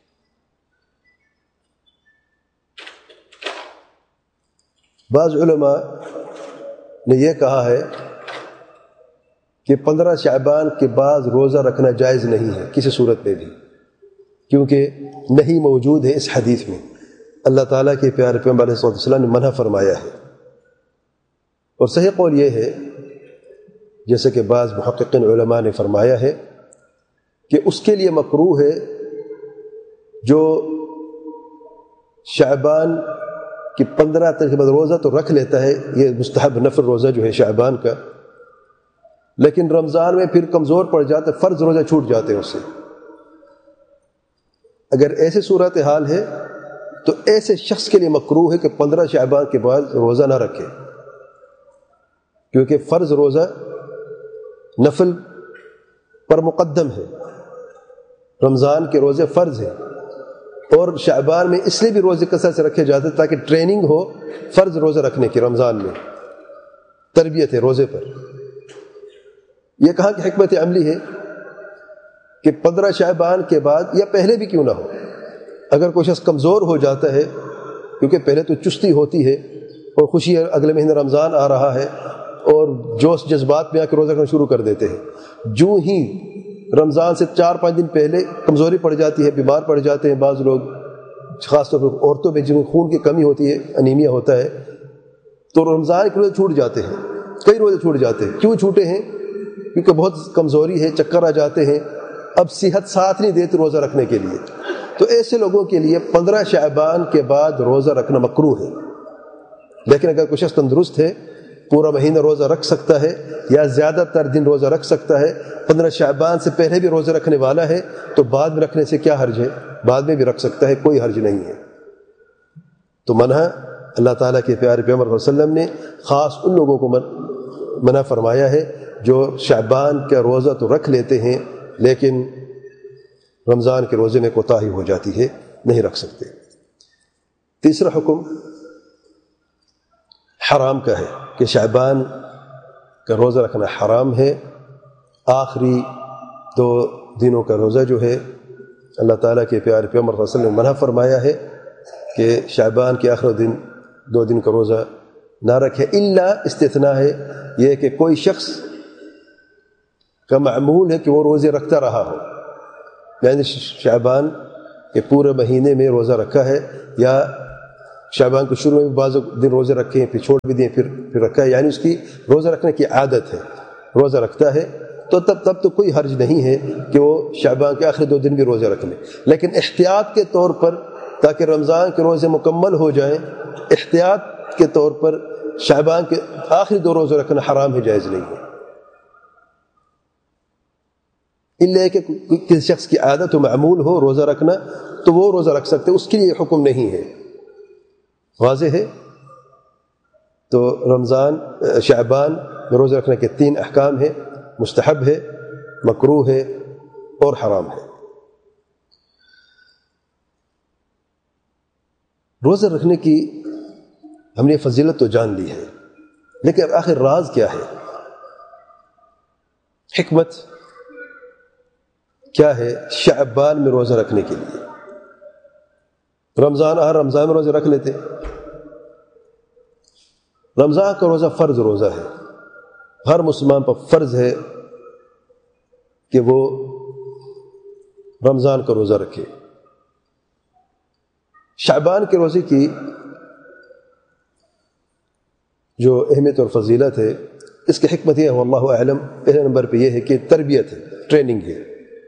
بعض علماء نے یہ کہا ہے کہ 15 شعبان کے بعد روزہ رکھنا جائز نہیں ہے کسی صورت میں بھی، کیونکہ نہیں موجود ہے اس حدیث میں، اللہ تعالیٰ کے پیارے پیغمبر علیہ السلام نے منع فرمایا ہے۔ اور صحیح قول یہ ہے، جیسے کہ بعض محققین علماء نے فرمایا ہے، کہ اس کے لیے مکروہ ہے جو شعبان کی 15 تاریخ کے بعد روزہ تو رکھ لیتا ہے، یہ مستحب نفل روزہ جو ہے شعبان کا، لیکن رمضان میں پھر کمزور پڑ جاتا ہے، فرض روزہ چھوٹ جاتے ہیں اس سے۔ اگر ایسے صورتحال ہے تو ایسے شخص کے لیے مکروہ ہے کہ 15 شعبان کے بعد روزہ نہ رکھے، کیونکہ فرض روزہ نفل پر مقدم ہے، رمضان کے روزے فرض ہیں، اور شعبان میں اس لیے بھی روزے کثرت سے رکھے جاتے ہیں تاکہ ٹریننگ ہو فرض روزہ رکھنے کی، رمضان میں تربیت ہے روزے پر۔ یہ کہاں کی حکمت عملی ہے کہ 15 شعبان کے بعد یا پہلے بھی کیوں نہ ہو، اگر کوئی شخص کمزور ہو جاتا ہے، کیونکہ پہلے تو چستی ہوتی ہے اور خوشی ہے، اگلے مہینے رمضان آ رہا ہے اور جوش جذبات میں آ کے روزہ رکھنا شروع کر دیتے ہیں، جو ہی رمضان سے 4-5 دن پہلے کمزوری پڑ جاتی ہے، بیمار پڑ جاتے ہیں بعض لوگ، خاص طور پر عورتوں میں جن میں خون کی کمی ہوتی ہے، انیمیا ہوتا ہے، تو رمضان کے روزے چھوٹ جاتے ہیں، کئی روزے چھوٹ جاتے ہیں۔ کیوں چھوٹے ہیں؟ کیونکہ بہت کمزوری ہے، چکر آ جاتے ہیں، اب صحت ساتھ نہیں دیتی روزہ رکھنے کے لیے، تو ایسے لوگوں کے لیے 15 شعبان کے بعد روزہ رکھنا مکروہ ہے۔ لیکن اگر کوئی شخص تندرست ہے، پورا مہینہ روزہ رکھ سکتا ہے یا زیادہ تر دن روزہ رکھ سکتا ہے، 15 شعبان سے پہلے بھی روزہ رکھنے والا ہے، تو بعد میں رکھنے سے کیا حرج ہے؟ بعد میں بھی رکھ سکتا ہے، کوئی حرج نہیں ہے۔ تو منع اللہ تعالیٰ کے پیارے پیغمبر صلی اللہ علیہ وسلم نے خاص ان لوگوں کو منع فرمایا ہے جو شعبان کا روزہ تو رکھ لیتے ہیں لیکن رمضان کے روزے میں کوتاہی ہو جاتی ہے، نہیں رکھ سکتے۔ تیسرا حکم حرام کا ہے کہ شعبان کا روزہ رکھنا حرام ہے۔ آخری 2 دنوں کا روزہ جو ہے اللہ تعالیٰ کے پیارے پیغمبر صلی اللہ علیہ وسلم نے منع فرمایا ہے کہ شعبان کے آخری 2 دن کا روزہ نہ رکھے، الا استثناء ہے یہ کہ کوئی شخص کا معمول ہے کہ وہ روزے رکھتا رہا ہو، یعنی شعبان کے پورے مہینے میں روزہ رکھا ہے، یا شعبان کے شروع میں بھی بعض دن روزے رکھے ہیں، پھر چھوڑ بھی دیں، پھر رکھا ہے، یعنی اس کی روزہ رکھنے کی عادت ہے، روزہ رکھتا ہے، تو تب تو کوئی حرج نہیں ہے کہ وہ شعبان کے آخری 2 دن بھی روزے رکھ لیں۔ لیکن احتیاط کے طور پر، تاکہ رمضان کے روزے مکمل ہو جائیں، احتیاط کے طور پر شعبان کے آخری 2 روزے رکھنا حرام ہے، جائز نہیں ہے، الا کہ کسی شخص کی عادت و معمول ہو روزہ رکھنا تو وہ روزہ رکھ سکتے، اس کے لیے حکم نہیں ہے۔ واضح ہے؟ تو شعبان میں روزہ رکھنے کے 3 احکام ہیں، مستحب ہے، مکروہ ہے اور حرام ہے۔ روزہ رکھنے کی ہم نے فضیلت تو جان لی ہے، لیکن آخر راز کیا ہے، حکمت کیا ہے شعبان میں روزہ رکھنے کے لیے؟ ہر رمضان میں روزہ رکھ لیتے، رمضان کا روزہ فرض روزہ ہے، ہر مسلمان پر فرض ہے کہ وہ رمضان کا روزہ رکھے۔ شعبان کے روزے کی جو اہمیت اور فضیلت ہے، اس کی حکمت یہ ہے واللہ اعلم، پہلے نمبر پہ یہ ہے کہ تربیت ہے، ٹریننگ ہے۔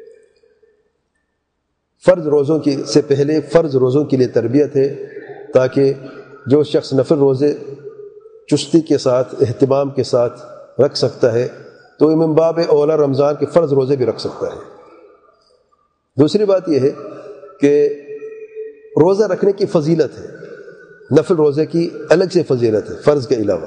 فرض روزوں سے پہلے فرض روزوں کے لیے تربیت ہے، تاکہ جو شخص نفل روزے چستی کے ساتھ، اہتمام کے ساتھ رکھ سکتا ہے تو من باب اولا رمضان کے فرض روزے بھی رکھ سکتا ہے۔ دوسری بات یہ ہے کہ روزہ رکھنے کی فضیلت ہے، نفل روزے کی الگ سے فضیلت ہے فرض کے علاوہ۔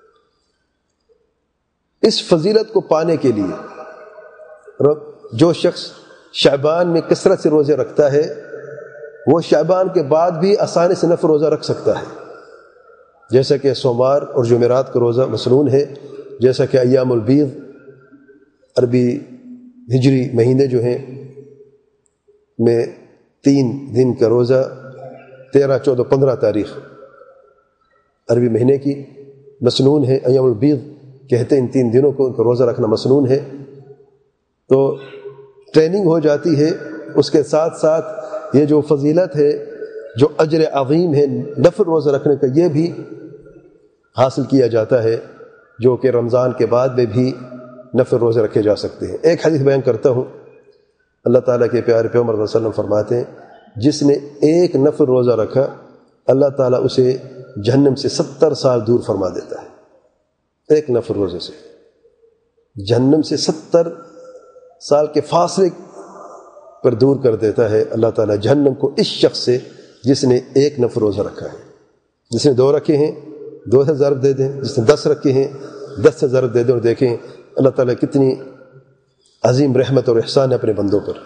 اس فضیلت کو پانے کے لیے جو شخص شعبان میں کثرت سے روزے رکھتا ہے وہ شعبان کے بعد بھی آسانی سے نفل روزہ رکھ سکتا ہے، جیسا کہ سوموار اور جمعرات کا روزہ مسنون ہے، جیسا کہ ایام البیض عربی ہجری مہینے جو ہیں میں 3 دن کا روزہ 13، 14، 15 تاریخ عربی مہینے کی مسنون ہے، ایام البیض کہتے ہیں ان 3 دنوں کو، ان کا روزہ رکھنا مسنون ہے۔ تو ٹریننگ ہو جاتی ہے، اس کے ساتھ ساتھ یہ جو فضیلت ہے، جو اجر عظیم ہے نفل روزہ رکھنے کا، یہ بھی حاصل کیا جاتا ہے، جو کہ رمضان کے بعد میں بھی نفل روزے رکھے جا سکتے ہیں۔ ایک حدیث بیان کرتا ہوں، اللہ تعالیٰ کے پیارے پیغمبر صلی اللہ علیہ وسلم فرماتے ہیں جس نے ایک نفل روزہ رکھا اللہ تعالیٰ اسے جہنم سے 70 سال دور فرما دیتا ہے۔ ایک نفل روزے سے جہنم سے 70 سال کے فاصلے پر دور کر دیتا ہے اللہ تعالیٰ جہنم کو اس شخص سے جس نے ایک نفل روزہ رکھا ہے۔ جس نے 2 رکھے ہیں 2 سے ضرب دے دیں، جس نے 10 رکھے ہیں 10 سے ضرب دے دیں، اور دیکھیں اللہ تعالیٰ کتنی عظیم رحمت اور احسان ہے اپنے بندوں پر۔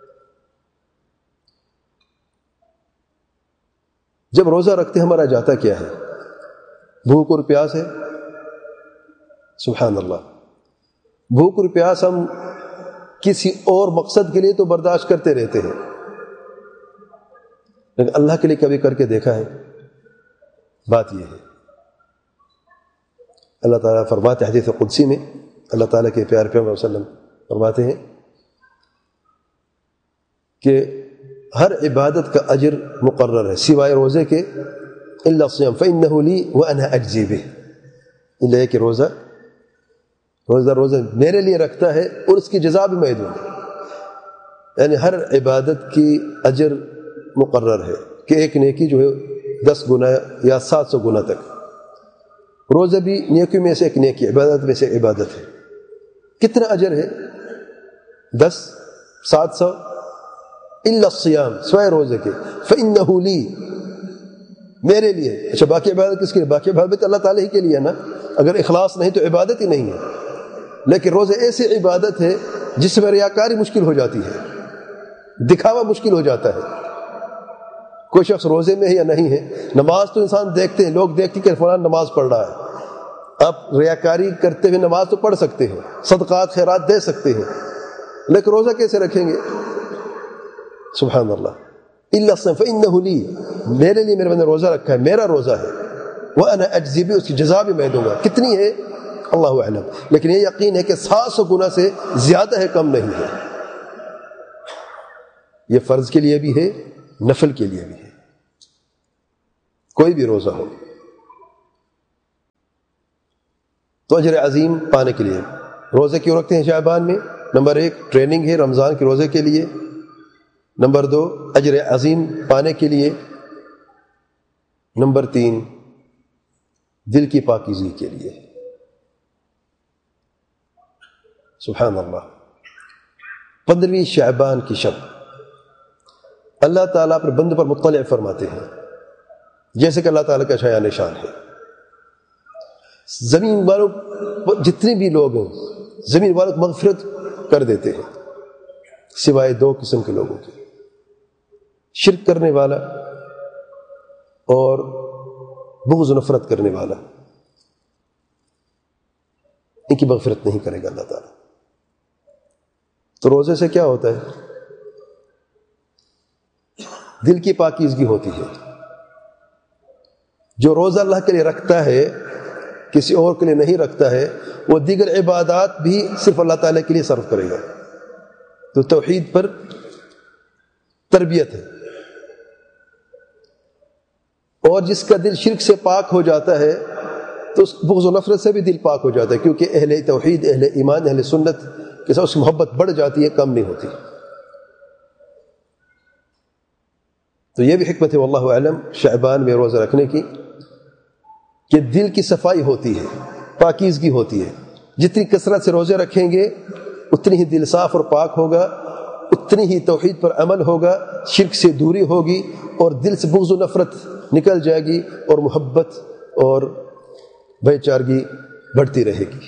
جب روزہ رکھتے ہمارا جاتا کیا ہے؟ بھوک اور پیاس ہے، سبحان اللہ۔ بھوک اور پیاس ہم کسی اور مقصد کے لیے تو برداشت کرتے رہتے ہیں، لیکن اللہ کے لیے کبھی کر کے دیکھا ہے؟ بات یہ ہے، اللہ تعالیٰ فرماتے حدیث قدسی میں، اللہ تعالیٰ کے پیارے پیغمبر صلی اللہ علیہ وسلم فرماتے ہیں کہ ہر عبادت کا اجر مقرر ہے سوائے روزے کے، الا الصيام فانه لي وانا اجزي به، اللہ کہ روزہ میرے لیے رکھتا ہے اور اس کی جزا بھی میں دوں گا. یعنی ہر عبادت کی اجر مقرر ہے کہ ایک نیکی جو ہے 10 گنا یا 700 گنا تک. روزہ بھی نیکی میں سے ایک نیکی، عبادت میں سے عبادت ہے. کتنا اجر ہے؟ 10 700 الا الصيام سوائے روزے کے، فانه لي میرے لیے. اچھا باقی عبادت کس کے لیے؟ باقی عبادت اللہ تعالیٰ ہی کے لیے نا. اگر اخلاص نہیں تو عبادت ہی نہیں ہے. لیکن روزہ ایسی عبادت ہے جس میں ریاکاری مشکل ہو جاتی ہے، دکھاوا مشکل ہو جاتا ہے. کوئی شخص روزے میں ہے یا نہیں ہے، نماز تو انسان دیکھتے ہیں، لوگ دیکھتے ہیں کہ فلان نماز پڑھ رہا ہے. آپ ریاکاری کرتے ہوئے نماز تو پڑھ سکتے ہیں، صدقات خیرات دے سکتے ہیں، لیکن روزہ کیسے رکھیں گے؟ سبحان اللہ. الا الصيام فانه لي میرے لیے، میرے بندے نے روزہ رکھا ہے، میرا روزہ ہے. وانا اجزي به اس کی جزا بھی میں دوں گا. کتنی ہے اللہ اعلم، لیکن یہ یقین ہے کہ 700 گنا سے زیادہ ہے، کم نہیں ہے. یہ فرض کے لیے بھی ہے، نفل کے لیے بھی ہے، کوئی بھی روزہ ہو. تو اجر عظیم پانے کے لیے روزے کیوں رکھتے ہیں شعبان میں؟ نمبر 1 ٹریننگ ہے رمضان کے روزے کے لیے. نمبر 2 اجر عظیم پانے کے لیے. نمبر 3 دل کی پاکیزگی کے لیے. سبحان اللہ. 15ویں شعبان کی شب اللہ تعالیٰ اپنے بندوں پر مطلع فرماتے ہیں، جیسے کہ اللہ تعالیٰ کا شایان نشان ہے. زمین والوں جتنے بھی لوگ ہیں، زمین والوں کو مغفرت کر دیتے ہیں سوائے 2 قسم کے لوگوں کے، شرک کرنے والا اور بغض و نفرت کرنے والا. ان کی مغفرت نہیں کرے گا اللہ تعالیٰ. تو روزے سے کیا ہوتا ہے؟ دل کی پاکیزگی ہوتی ہے. جو روزہ اللہ کے لیے رکھتا ہے، کسی اور کے لیے نہیں رکھتا ہے، وہ دیگر عبادات بھی صرف اللہ تعالیٰ کے لیے صرف کرے گا. تو توحید پر تربیت ہے. اور جس کا دل شرک سے پاک ہو جاتا ہے تو اس بغض و نفرت سے بھی دل پاک ہو جاتا ہے، کیونکہ اہل توحید، اہل ایمان، اہل سنت کے ساتھ اس کی محبت بڑھ جاتی ہے، کم نہیں ہوتی. تو یہ بھی حکمت ہے واللہ اعلم شعبان میں روزہ رکھنے کی، کہ دل کی صفائی ہوتی ہے، پاکیزگی ہوتی ہے. جتنی کثرت سے روزے رکھیں گے اتنی ہی دل صاف اور پاک ہوگا، اتنی ہی توحید پر عمل ہوگا، شرک سے دوری ہوگی، اور دل سے بغض و نفرت نکل جائے گی، اور محبت اور بھائی چارگی بڑھتی رہے گی.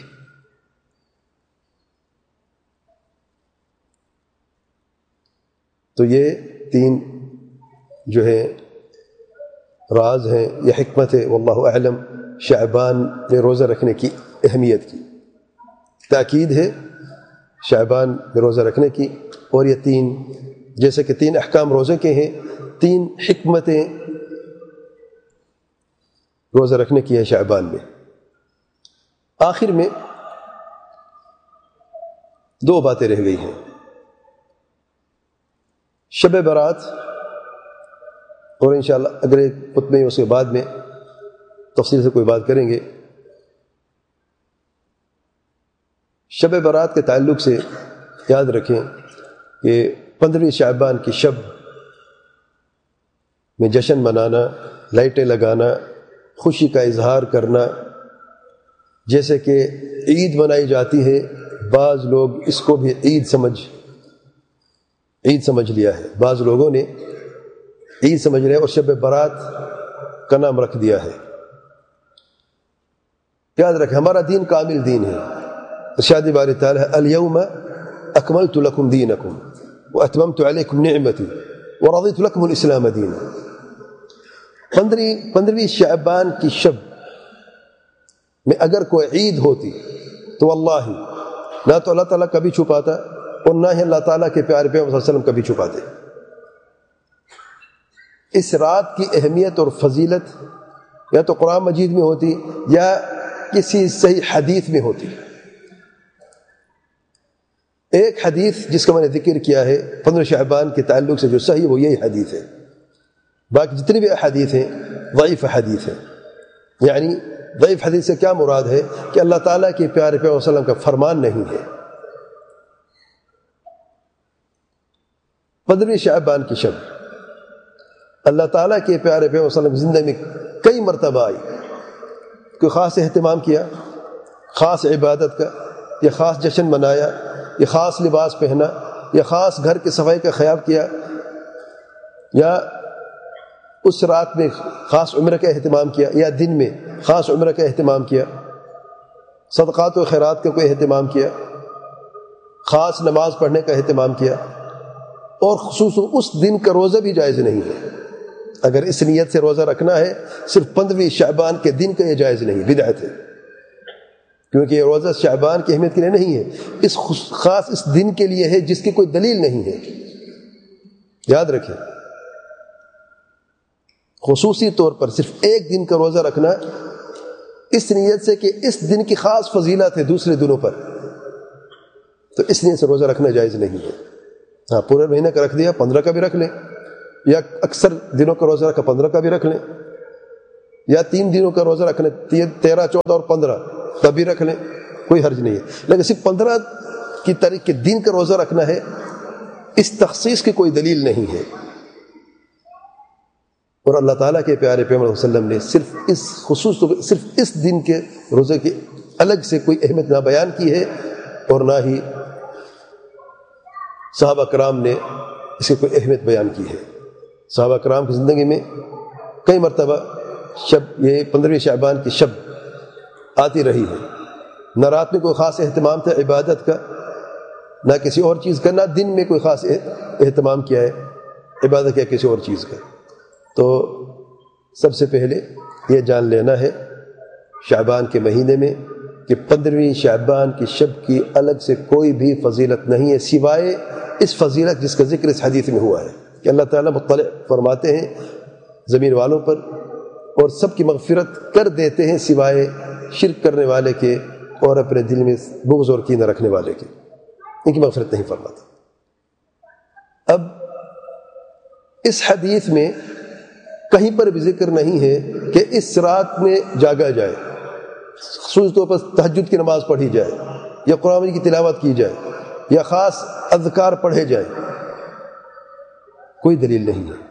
تو یہ 3 جو ہے راز ہیں، یہ حکمت ہے واللہ اعلم شعبان میں روزہ رکھنے کی اہمیت کی. تاکید ہے شعبان میں روزہ رکھنے کی. اور یہ 3 جیسے کہ 3 احکام روزے کے ہیں، 3 حکمتیں روزہ رکھنے کی ہے شعبان میں. آخر میں 2 باتیں رہ گئی ہیں. شب برات، اور انشاءاللہ اگلے خطبے میں اس کے بعد میں تفصیل سے کوئی بات کریں گے. شب برات کے تعلق سے یاد رکھیں کہ 15ویں شعبان کی شب میں جشن منانا، لائٹیں لگانا، خوشی کا اظہار کرنا، جیسے کہ عید منائی جاتی ہے، بعض لوگ اس کو بھی عید سمجھ لیا ہے. بعض لوگوں نے عید سمجھ رہے ہیں اور شب برات کا نام رکھ دیا ہے. یاد رکھیں ہمارا دین کامل دین ہے. ارشاد باری تعالی ہے الیوم اکملت لکم دینکم واتممت علیکم نعمتی ورضیت لکم الاسلام دینا. 15ویں شعبان کی شب میں اگر کوئی عید ہوتی تو واللہ نہ تو اللہ تعالیٰ کبھی چھپاتا اور نہ ہی اللہ تعالیٰ کے پیارے پیغمبر صلی اللہ علیہ وسلم کبھی چھپاتے. اس رات کی اہمیت اور فضیلت یا تو قرآن مجید میں ہوتی یا کسی صحیح حدیث میں ہوتی. ایک حدیث جس کا میں نے ذکر کیا ہے 15 شعبان کے تعلق سے جو صحیح وہ یہی حدیث ہے، باقی جتنی بھی احادیث ہیں ضعیف حدیث ہیں۔ یعنی ضعیف حدیث سے کیا مراد ہے کہ اللہ تعالیٰ کے پیارے پیغمبر صلی اللہ علیہ وسلم کا فرمان نہیں ہے۔ 15 شعبان کی شب اللہ تعالیٰ کے پیارے پیغمبر صلی اللہ علیہ وسلم زندگی میں کئی مرتبہ آئی، کوئی خاص اہتمام کیا، خاص عبادت کا، یا خاص جشن منایا، یا خاص لباس پہنا، یا خاص گھر کی صفائی کا خیال کیا، یا اس رات میں خاص عمرہ کا اہتمام کیا، یا دن میں خاص عمرہ کا اہتمام کیا، صدقات و خیرات کا کوئی اہتمام کیا، خاص نماز پڑھنے کا اہتمام کیا، اور خصوصاً اس دن کا روزہ بھی جائز نہیں ہے۔ اگر اس نیت سے روزہ رکھنا ہے صرف 15 شعبان کے دن کا یہ جائز نہیں، بدعت ہے، کیونکہ یہ روزہ شعبان کی اہمیت کے لیے نہیں ہے، اس خاص اس دن کے لیے ہے جس کی کوئی دلیل نہیں ہے۔ یاد رکھیں، خصوصی طور پر صرف ایک دن کا روزہ رکھنا اس نیت سے کہ اس دن کی خاص فضیلت ہے دوسرے دنوں پر، تو اس نیت سے روزہ رکھنا جائز نہیں ہے۔ ہاں، پورے مہینے کا رکھ دیا 15 کا بھی رکھ لیں، یا اکثر دنوں کا روزہ رکھا 15 کا بھی رکھ لیں، یا 3 دنوں کا روزہ رکھ لیں 13، 14 اور 15 تب بھی رکھ لیں، کوئی حرج نہیں ہے۔ لیکن صرف 15 کی تاریخ کے دن کا روزہ رکھنا ہے، اس تخصیص کی کوئی دلیل نہیں ہے۔ اور اللہ تعالیٰ کے پیارے پیغمبر صلی اللہ علیہ وسلم نے صرف اس دن کے روزے کی الگ سے کوئی اہمیت نہ بیان کی ہے، اور نہ ہی صحابہ کرام نے اس کی کوئی اہمیت بیان کی ہے۔ صحابہ کرام کی زندگی میں کئی مرتبہ یہ 15 شعبان کی شب آتی رہی ہے، نہ رات میں کوئی خاص اہتمام تھا عبادت کا، نہ کسی اور چیز کا، نہ دن میں کوئی خاص اہتمام کیا ہے عبادت یا کسی اور چیز کا۔ تو سب سے پہلے یہ جان لینا ہے شعبان کے مہینے میں کہ 15 شعبان کی شب کی الگ سے کوئی بھی فضیلت نہیں ہے، سوائے اس فضیلت جس کا ذکر اس حدیث میں ہوا ہے کہ اللہ تعالیٰ مطلع فرماتے ہیں زمین والوں پر، اور سب کی مغفرت کر دیتے ہیں سوائے شرک کرنے والے کے اور اپنے دل میں بغض اور کینہ رکھنے والے کے، ان کی مغفرت نہیں فرماتا۔ اب اس حدیث میں کہیں پر بھی ذکر نہیں ہے کہ اس رات میں جاگا جائے، خصوص طور پر تہجد کی نماز پڑھی جائے، یا قرآن کی تلاوت کی جائے، یا خاص اذکار پڑھے جائے، کوئی دلیل نہیں ہے۔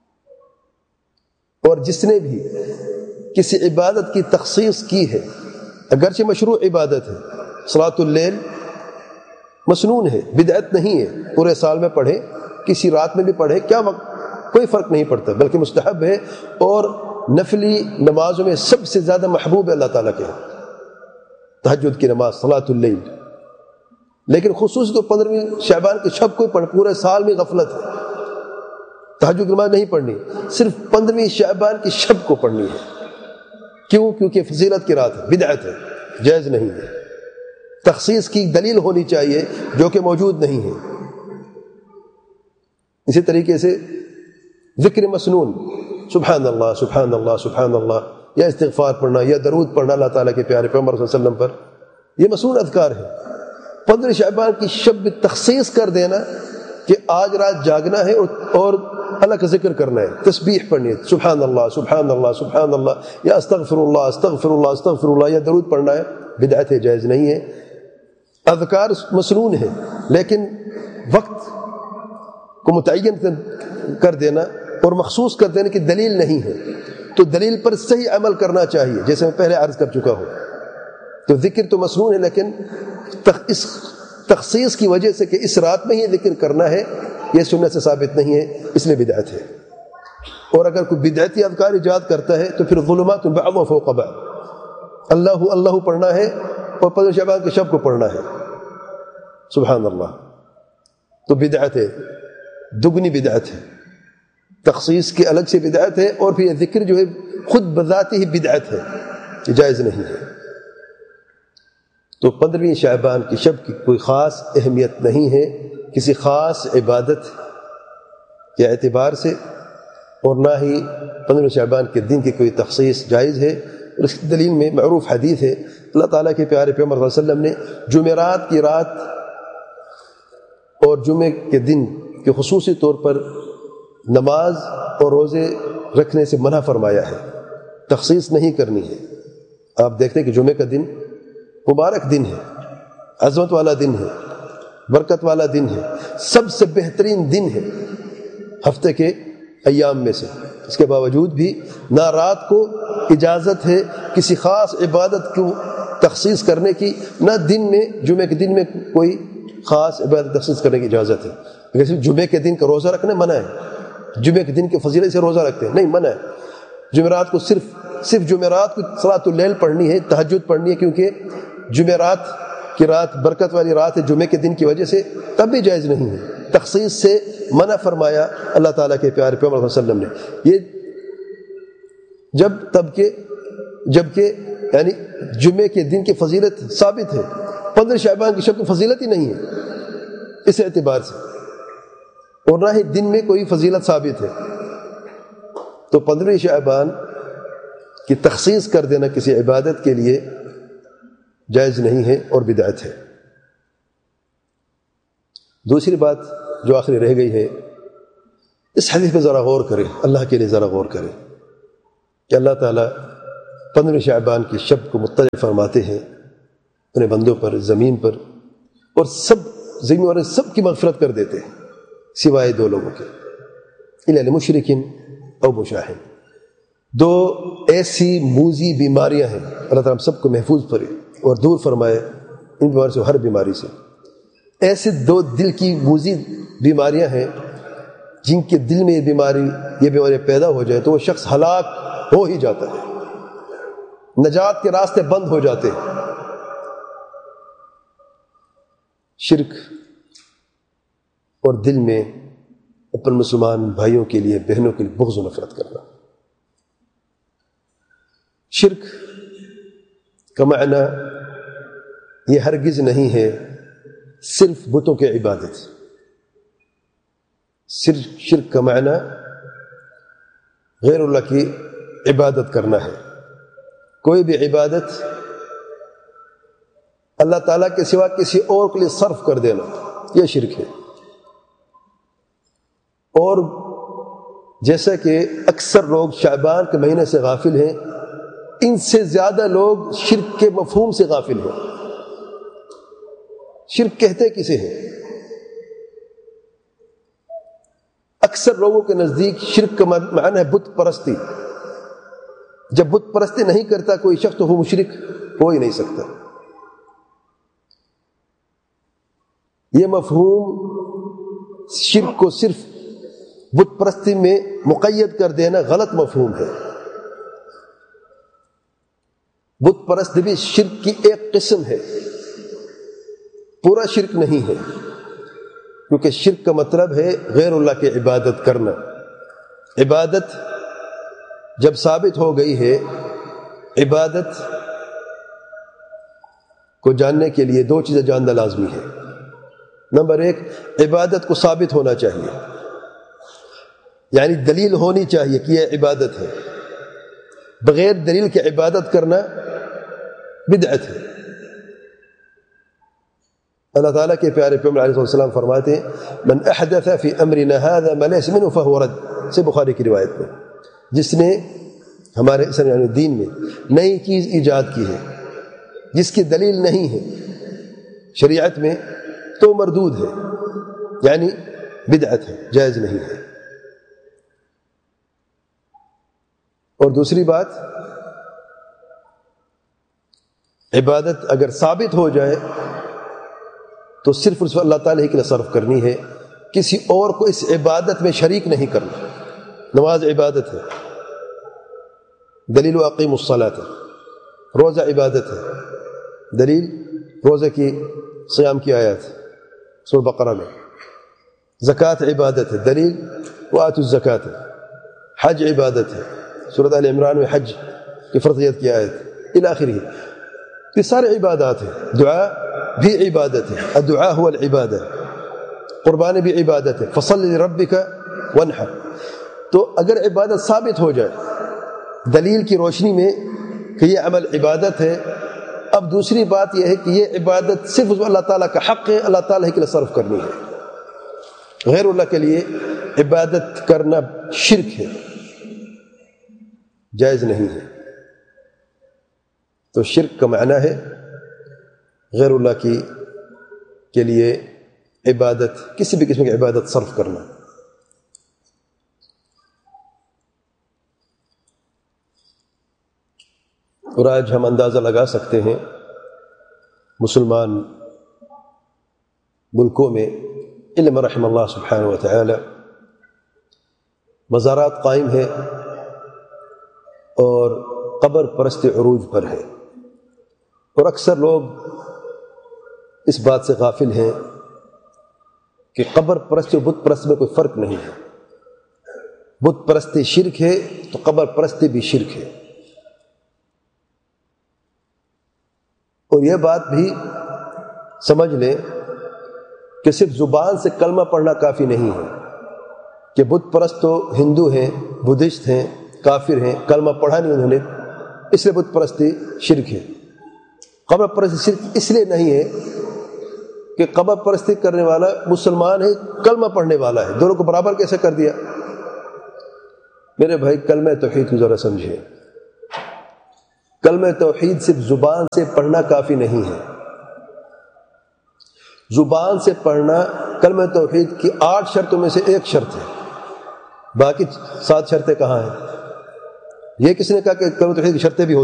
اور جس نے بھی کسی عبادت کی تخصیص کی ہے، اگرچہ مشروع عبادت ہے، صلاۃ اللیل مسنون ہے، بدعت نہیں ہے، پورے سال میں پڑھے، کسی رات میں بھی پڑھے، کیا کوئی فرق نہیں پڑتا، بلکہ مستحب ہے، اور نفلی نمازوں میں سب سے زیادہ محبوب ہے اللہ تعالیٰ کے تہجد کی نماز صلاۃ اللیل۔ لیکن خصوص تو 15 شعبان کی شب کوئی پڑھ، پورے سال میں غفلت ہے، تہجد کی نماز نہیں پڑھنی، صرف 15 شعبان کی شب کو پڑھنی ہے۔ کیوں؟ کیونکہ فضیلت کی رات ہے، بدعت ہے، جائز نہیں ہے۔ تخصیص کی دلیل ہونی چاہیے جو کہ موجود نہیں ہے۔ اسی طریقے سے ذکر مسنون، سبحان اللہ سبحان اللہ سبحان اللہ، یا استغفار پڑھنا، یا درود پڑھنا اللہ تعالیٰ کے پیارے پیغمبر صلی اللہ علیہ وسلم پر، یہ مسنون اذکار ہے۔ 15 شعبان کی شب میں تخصیص کر دینا کہ آج رات جاگنا ہے اور اللہ کا ذکر کرنا ہے، تسبیح پڑھنی ہے، سبحان اللہ سبحان اللہ سبحان اللہ، یا استغفر اللہ استغفر اللہ استغفر اللہ، یا درود پڑھنا ہے، بدعت ہے، جائز نہیں ہے۔ اذکار مسنون ہے، لیکن وقت کو متعین کر دینا اور مخصوص کر دینے کی دلیل نہیں ہے، تو دلیل پر صحیح عمل کرنا چاہیے، جیسے میں پہلے عرض کر چکا ہوں۔ تو ذکر تو مسنون ہے، لیکن اس تخصیص کی وجہ سے کہ اس رات میں ہی ذکر کرنا ہے، یہ سنت سے ثابت نہیں ہے، اس لیے بدعت ہے۔ اور اگر کوئی بدعتی اذکار ایجاد کرتا ہے تو پھر ظلمات بعض فوق بعض، اللہ اللہ پڑھنا ہے اور 15 شعبان کے شب کو پڑھنا ہے، سبحان اللہ، تو بدعت ہے، دگنی بدعت ہے، تخصیص کی الگ سے بدعت ہے، اور پھر یہ ذکر جو ہے خود بذاتی ہی بدعت ہے، یہ جائز نہیں ہے۔ تو 15 شعبان کی شب کی کوئی خاص اہمیت نہیں ہے کسی خاص عبادت کے اعتبار سے، اور نہ ہی 15 شعبان کے دن کی کوئی تخصیص جائز ہے۔ اور اس دلیل میں معروف حدیث ہے، اللہ تعالیٰ کے پیارے پیغمبر صلی اللہ علیہ وسلم نے جمعرات کی رات اور جمعے کے دن کے خصوصی طور پر نماز اور روزے رکھنے سے منع فرمایا ہے، تخصیص نہیں کرنی ہے۔ آپ دیکھتے ہیں کہ جمعے کا دن مبارک دن ہے، عظمت والا دن ہے، برکت والا دن ہے، سب سے بہترین دن ہے ہفتے کے ایام میں سے۔ اس کے باوجود بھی نہ رات کو اجازت ہے کسی خاص عبادت کو تخصیص کرنے کی، نہ دن میں جمعے کے دن میں کوئی خاص عبادت تخصیص کرنے کی اجازت ہے۔ جیسے جمعے کے دن کا روزہ رکھنا منع ہے، جمعے کے دن کے فضیلت سے روزہ رکھتے ہیں، نہیں، منع ہے۔ جمعرات کو صرف جمعرات کو صلاۃ اللیل پڑھنی ہے، تہجد پڑھنی ہے، کیونکہ جمعرات کی رات برکت والی رات ہے جمعے کے دن کی وجہ سے، تب بھی جائز نہیں ہے۔ تخصیص سے منع فرمایا اللہ تعالیٰ کے پیارے پیغمبر صلی اللہ علیہ وسلم نے، یہ جبکہ یعنی جمعے کے دن کی فضیلت ثابت ہے، 15 شعبان کی شب کی فضیلت ہی نہیں ہے اس اعتبار سے، اور نہ ہی دن میں کوئی فضیلت ثابت ہے، تو 15 شعبان کی تخصیص کر دینا کسی عبادت کے لیے جائز نہیں ہے اور بدعت ہے۔ دوسری بات جو آخری رہ گئی ہے، اس حدیث پہ ذرا غور کریں، اللہ کے لیے ذرا غور کریں کہ اللہ تعالیٰ 15 شعبان کی شب کو مطلع فرماتے ہیں اپنے بندوں پر، زمین پر، اور سب زمین والے سب کی مغفرت کر دیتے ہیں سوائے 2 لوگوں کے، الا لمشرکن او مشاہن۔ 2 ایسی موذی بیماریاں ہیں، اللہ تعالیٰ ہم سب کو محفوظ کرے اور دور فرمائے ان بیماریوں سے، ہر بیماری سے۔ ایسے 2 دل کی موذی بیماریاں ہیں جن کے دل میں یہ بیماری پیدا ہو جائے تو وہ شخص ہلاک ہو ہی جاتا ہے، نجات کے راستے بند ہو جاتے ہیں۔ شرک اور دل میں اپنے مسلمان بھائیوں کے لیے، بہنوں کے لیے بغض و نفرت کرنا۔ شرک کا معنی یہ ہرگز نہیں ہے صرف بتوں کی عبادت، صرف شرک کا معنی غیر اللہ کی عبادت کرنا ہے۔ کوئی بھی عبادت اللہ تعالیٰ کے سوا کسی اور کے لیے صرف کر دینا، یہ شرک ہے۔ اور جیسا کہ اکثر لوگ شعبان کے مہینے سے غافل ہیں، ان سے زیادہ لوگ شرک کے مفہوم سے غافل ہیں۔ شرک کہتے کسے ہیں؟ اکثر لوگوں کے نزدیک شرک کا معنی ہے بت پرستی۔ جب بت پرستی نہیں کرتا کوئی شخص تو وہ مشرک ہو ہی نہیں سکتا۔ یہ مفہوم شرک کو صرف بت پرستی میں مقید کر دینا غلط مفہوم ہے۔ بت پرست بھی شرک کی ایک قسم ہے، پورا شرک نہیں ہے، کیونکہ شرک کا مطلب ہے غیر اللہ کی عبادت کرنا۔ عبادت جب ثابت ہو گئی ہے، عبادت کو جاننے کے لیے 2 چیزیں جاننا لازمی ہے۔ نمبر 1، عبادت کو ثابت ہونا چاہیے، یعنی دلیل ہونی چاہیے کہ یہ عبادت ہے۔ بغیر دلیل کے عبادت کرنا بدعت ہے۔ اللہ تعالیٰ کے پیارے پیغمبر علیہ السلام فرماتے ہیں من احدث فی امرنا هذا ما ليس منه فهو رد، سے بخاری کی روایت میں، جس نے ہمارے یعنی دین میں نئی چیز ایجاد کی ہے جس کی دلیل نہیں ہے شریعت میں تو مردود ہے، یعنی بدعت ہے، جائز نہیں ہے۔ اور دوسری بات، عبادت اگر ثابت ہو جائے تو صرف اس اللہ تعالیٰ کے لیے صرف کرنی ہے، کسی اور کو اس عبادت میں شریک نہیں کرنا۔ نماز عبادت ہے، دلیل اقیم الصلاۃ، روزہ عبادت ہے، دلیل روزہ کی صیام کی آیات سورہ بقرہ میں، زکوٰۃ عبادت ہے، دلیل وآتوا الزکوٰۃ، حج عبادت ہے، سورۃ آل عمران میں حج کی فرضیت کی آیت الی آخرہ۔ یہ سارے عبادات ہیں۔ دعا بھی عبادت ہے، الدعاء هو العبادہ، قربانی بھی عبادت ہے، فصل لربک وانحر۔ تو اگر عبادت ثابت ہو جائے دلیل کی روشنی میں کہ یہ عمل عبادت ہے، اب دوسری بات یہ ہے کہ یہ عبادت صرف اللہ تعالیٰ کا حق ہے، اللہ تعالیٰ کے لیے صرف کرنی ہے۔ غیر اللہ کے لیے عبادت کرنا شرک ہے، جائز نہیں ہے۔ تو شرک کا معنی ہے غیر اللہ کے لیے عبادت، کسی بھی قسم کی عبادت صرف کرنا۔ اور آج ہم اندازہ لگا سکتے ہیں مسلمان ملکوں میں علم رحم اللہ سبحانہ و تعالی مزارات قائم ہے اور قبر پرست عروج پر ہے، اور اکثر لوگ اس بات سے غافل ہیں کہ قبر پرست و بت پرست میں کوئی فرق نہیں ہے۔ بت پرستی شرک ہے تو قبر پرستی بھی شرک ہے۔ اور یہ بات بھی سمجھ لیں کہ صرف زبان سے کلمہ پڑھنا کافی نہیں ہے کہ بت پرست تو ہندو ہیں، بدھسٹ ہیں، کافر ہیں، کلمہ پڑھا نہیں انہوں نے اس لیے بت پرستی شرک ہے۔ قبر پرستی شرک اس لیے نہیں ہے کہ قبر پرستی کرنے والا مسلمان ہے، کلمہ پڑھنے والا ہے، دونوں کو برابر کیسے کر دیا؟ میرے بھائی کلمہ توحید کو ذرا سمجھیں۔ کلمہ توحید صرف زبان سے پڑھنا کافی نہیں ہے۔ زبان سے پڑھنا کلمہ توحید کی 8 شرطوں میں سے ایک شرط ہے، باقی 7 شرطیں کہاں ہیں؟ یہ کس نے کہا کہ کلمہ توحید کی شرطیں بھی ہوتی ہیں؟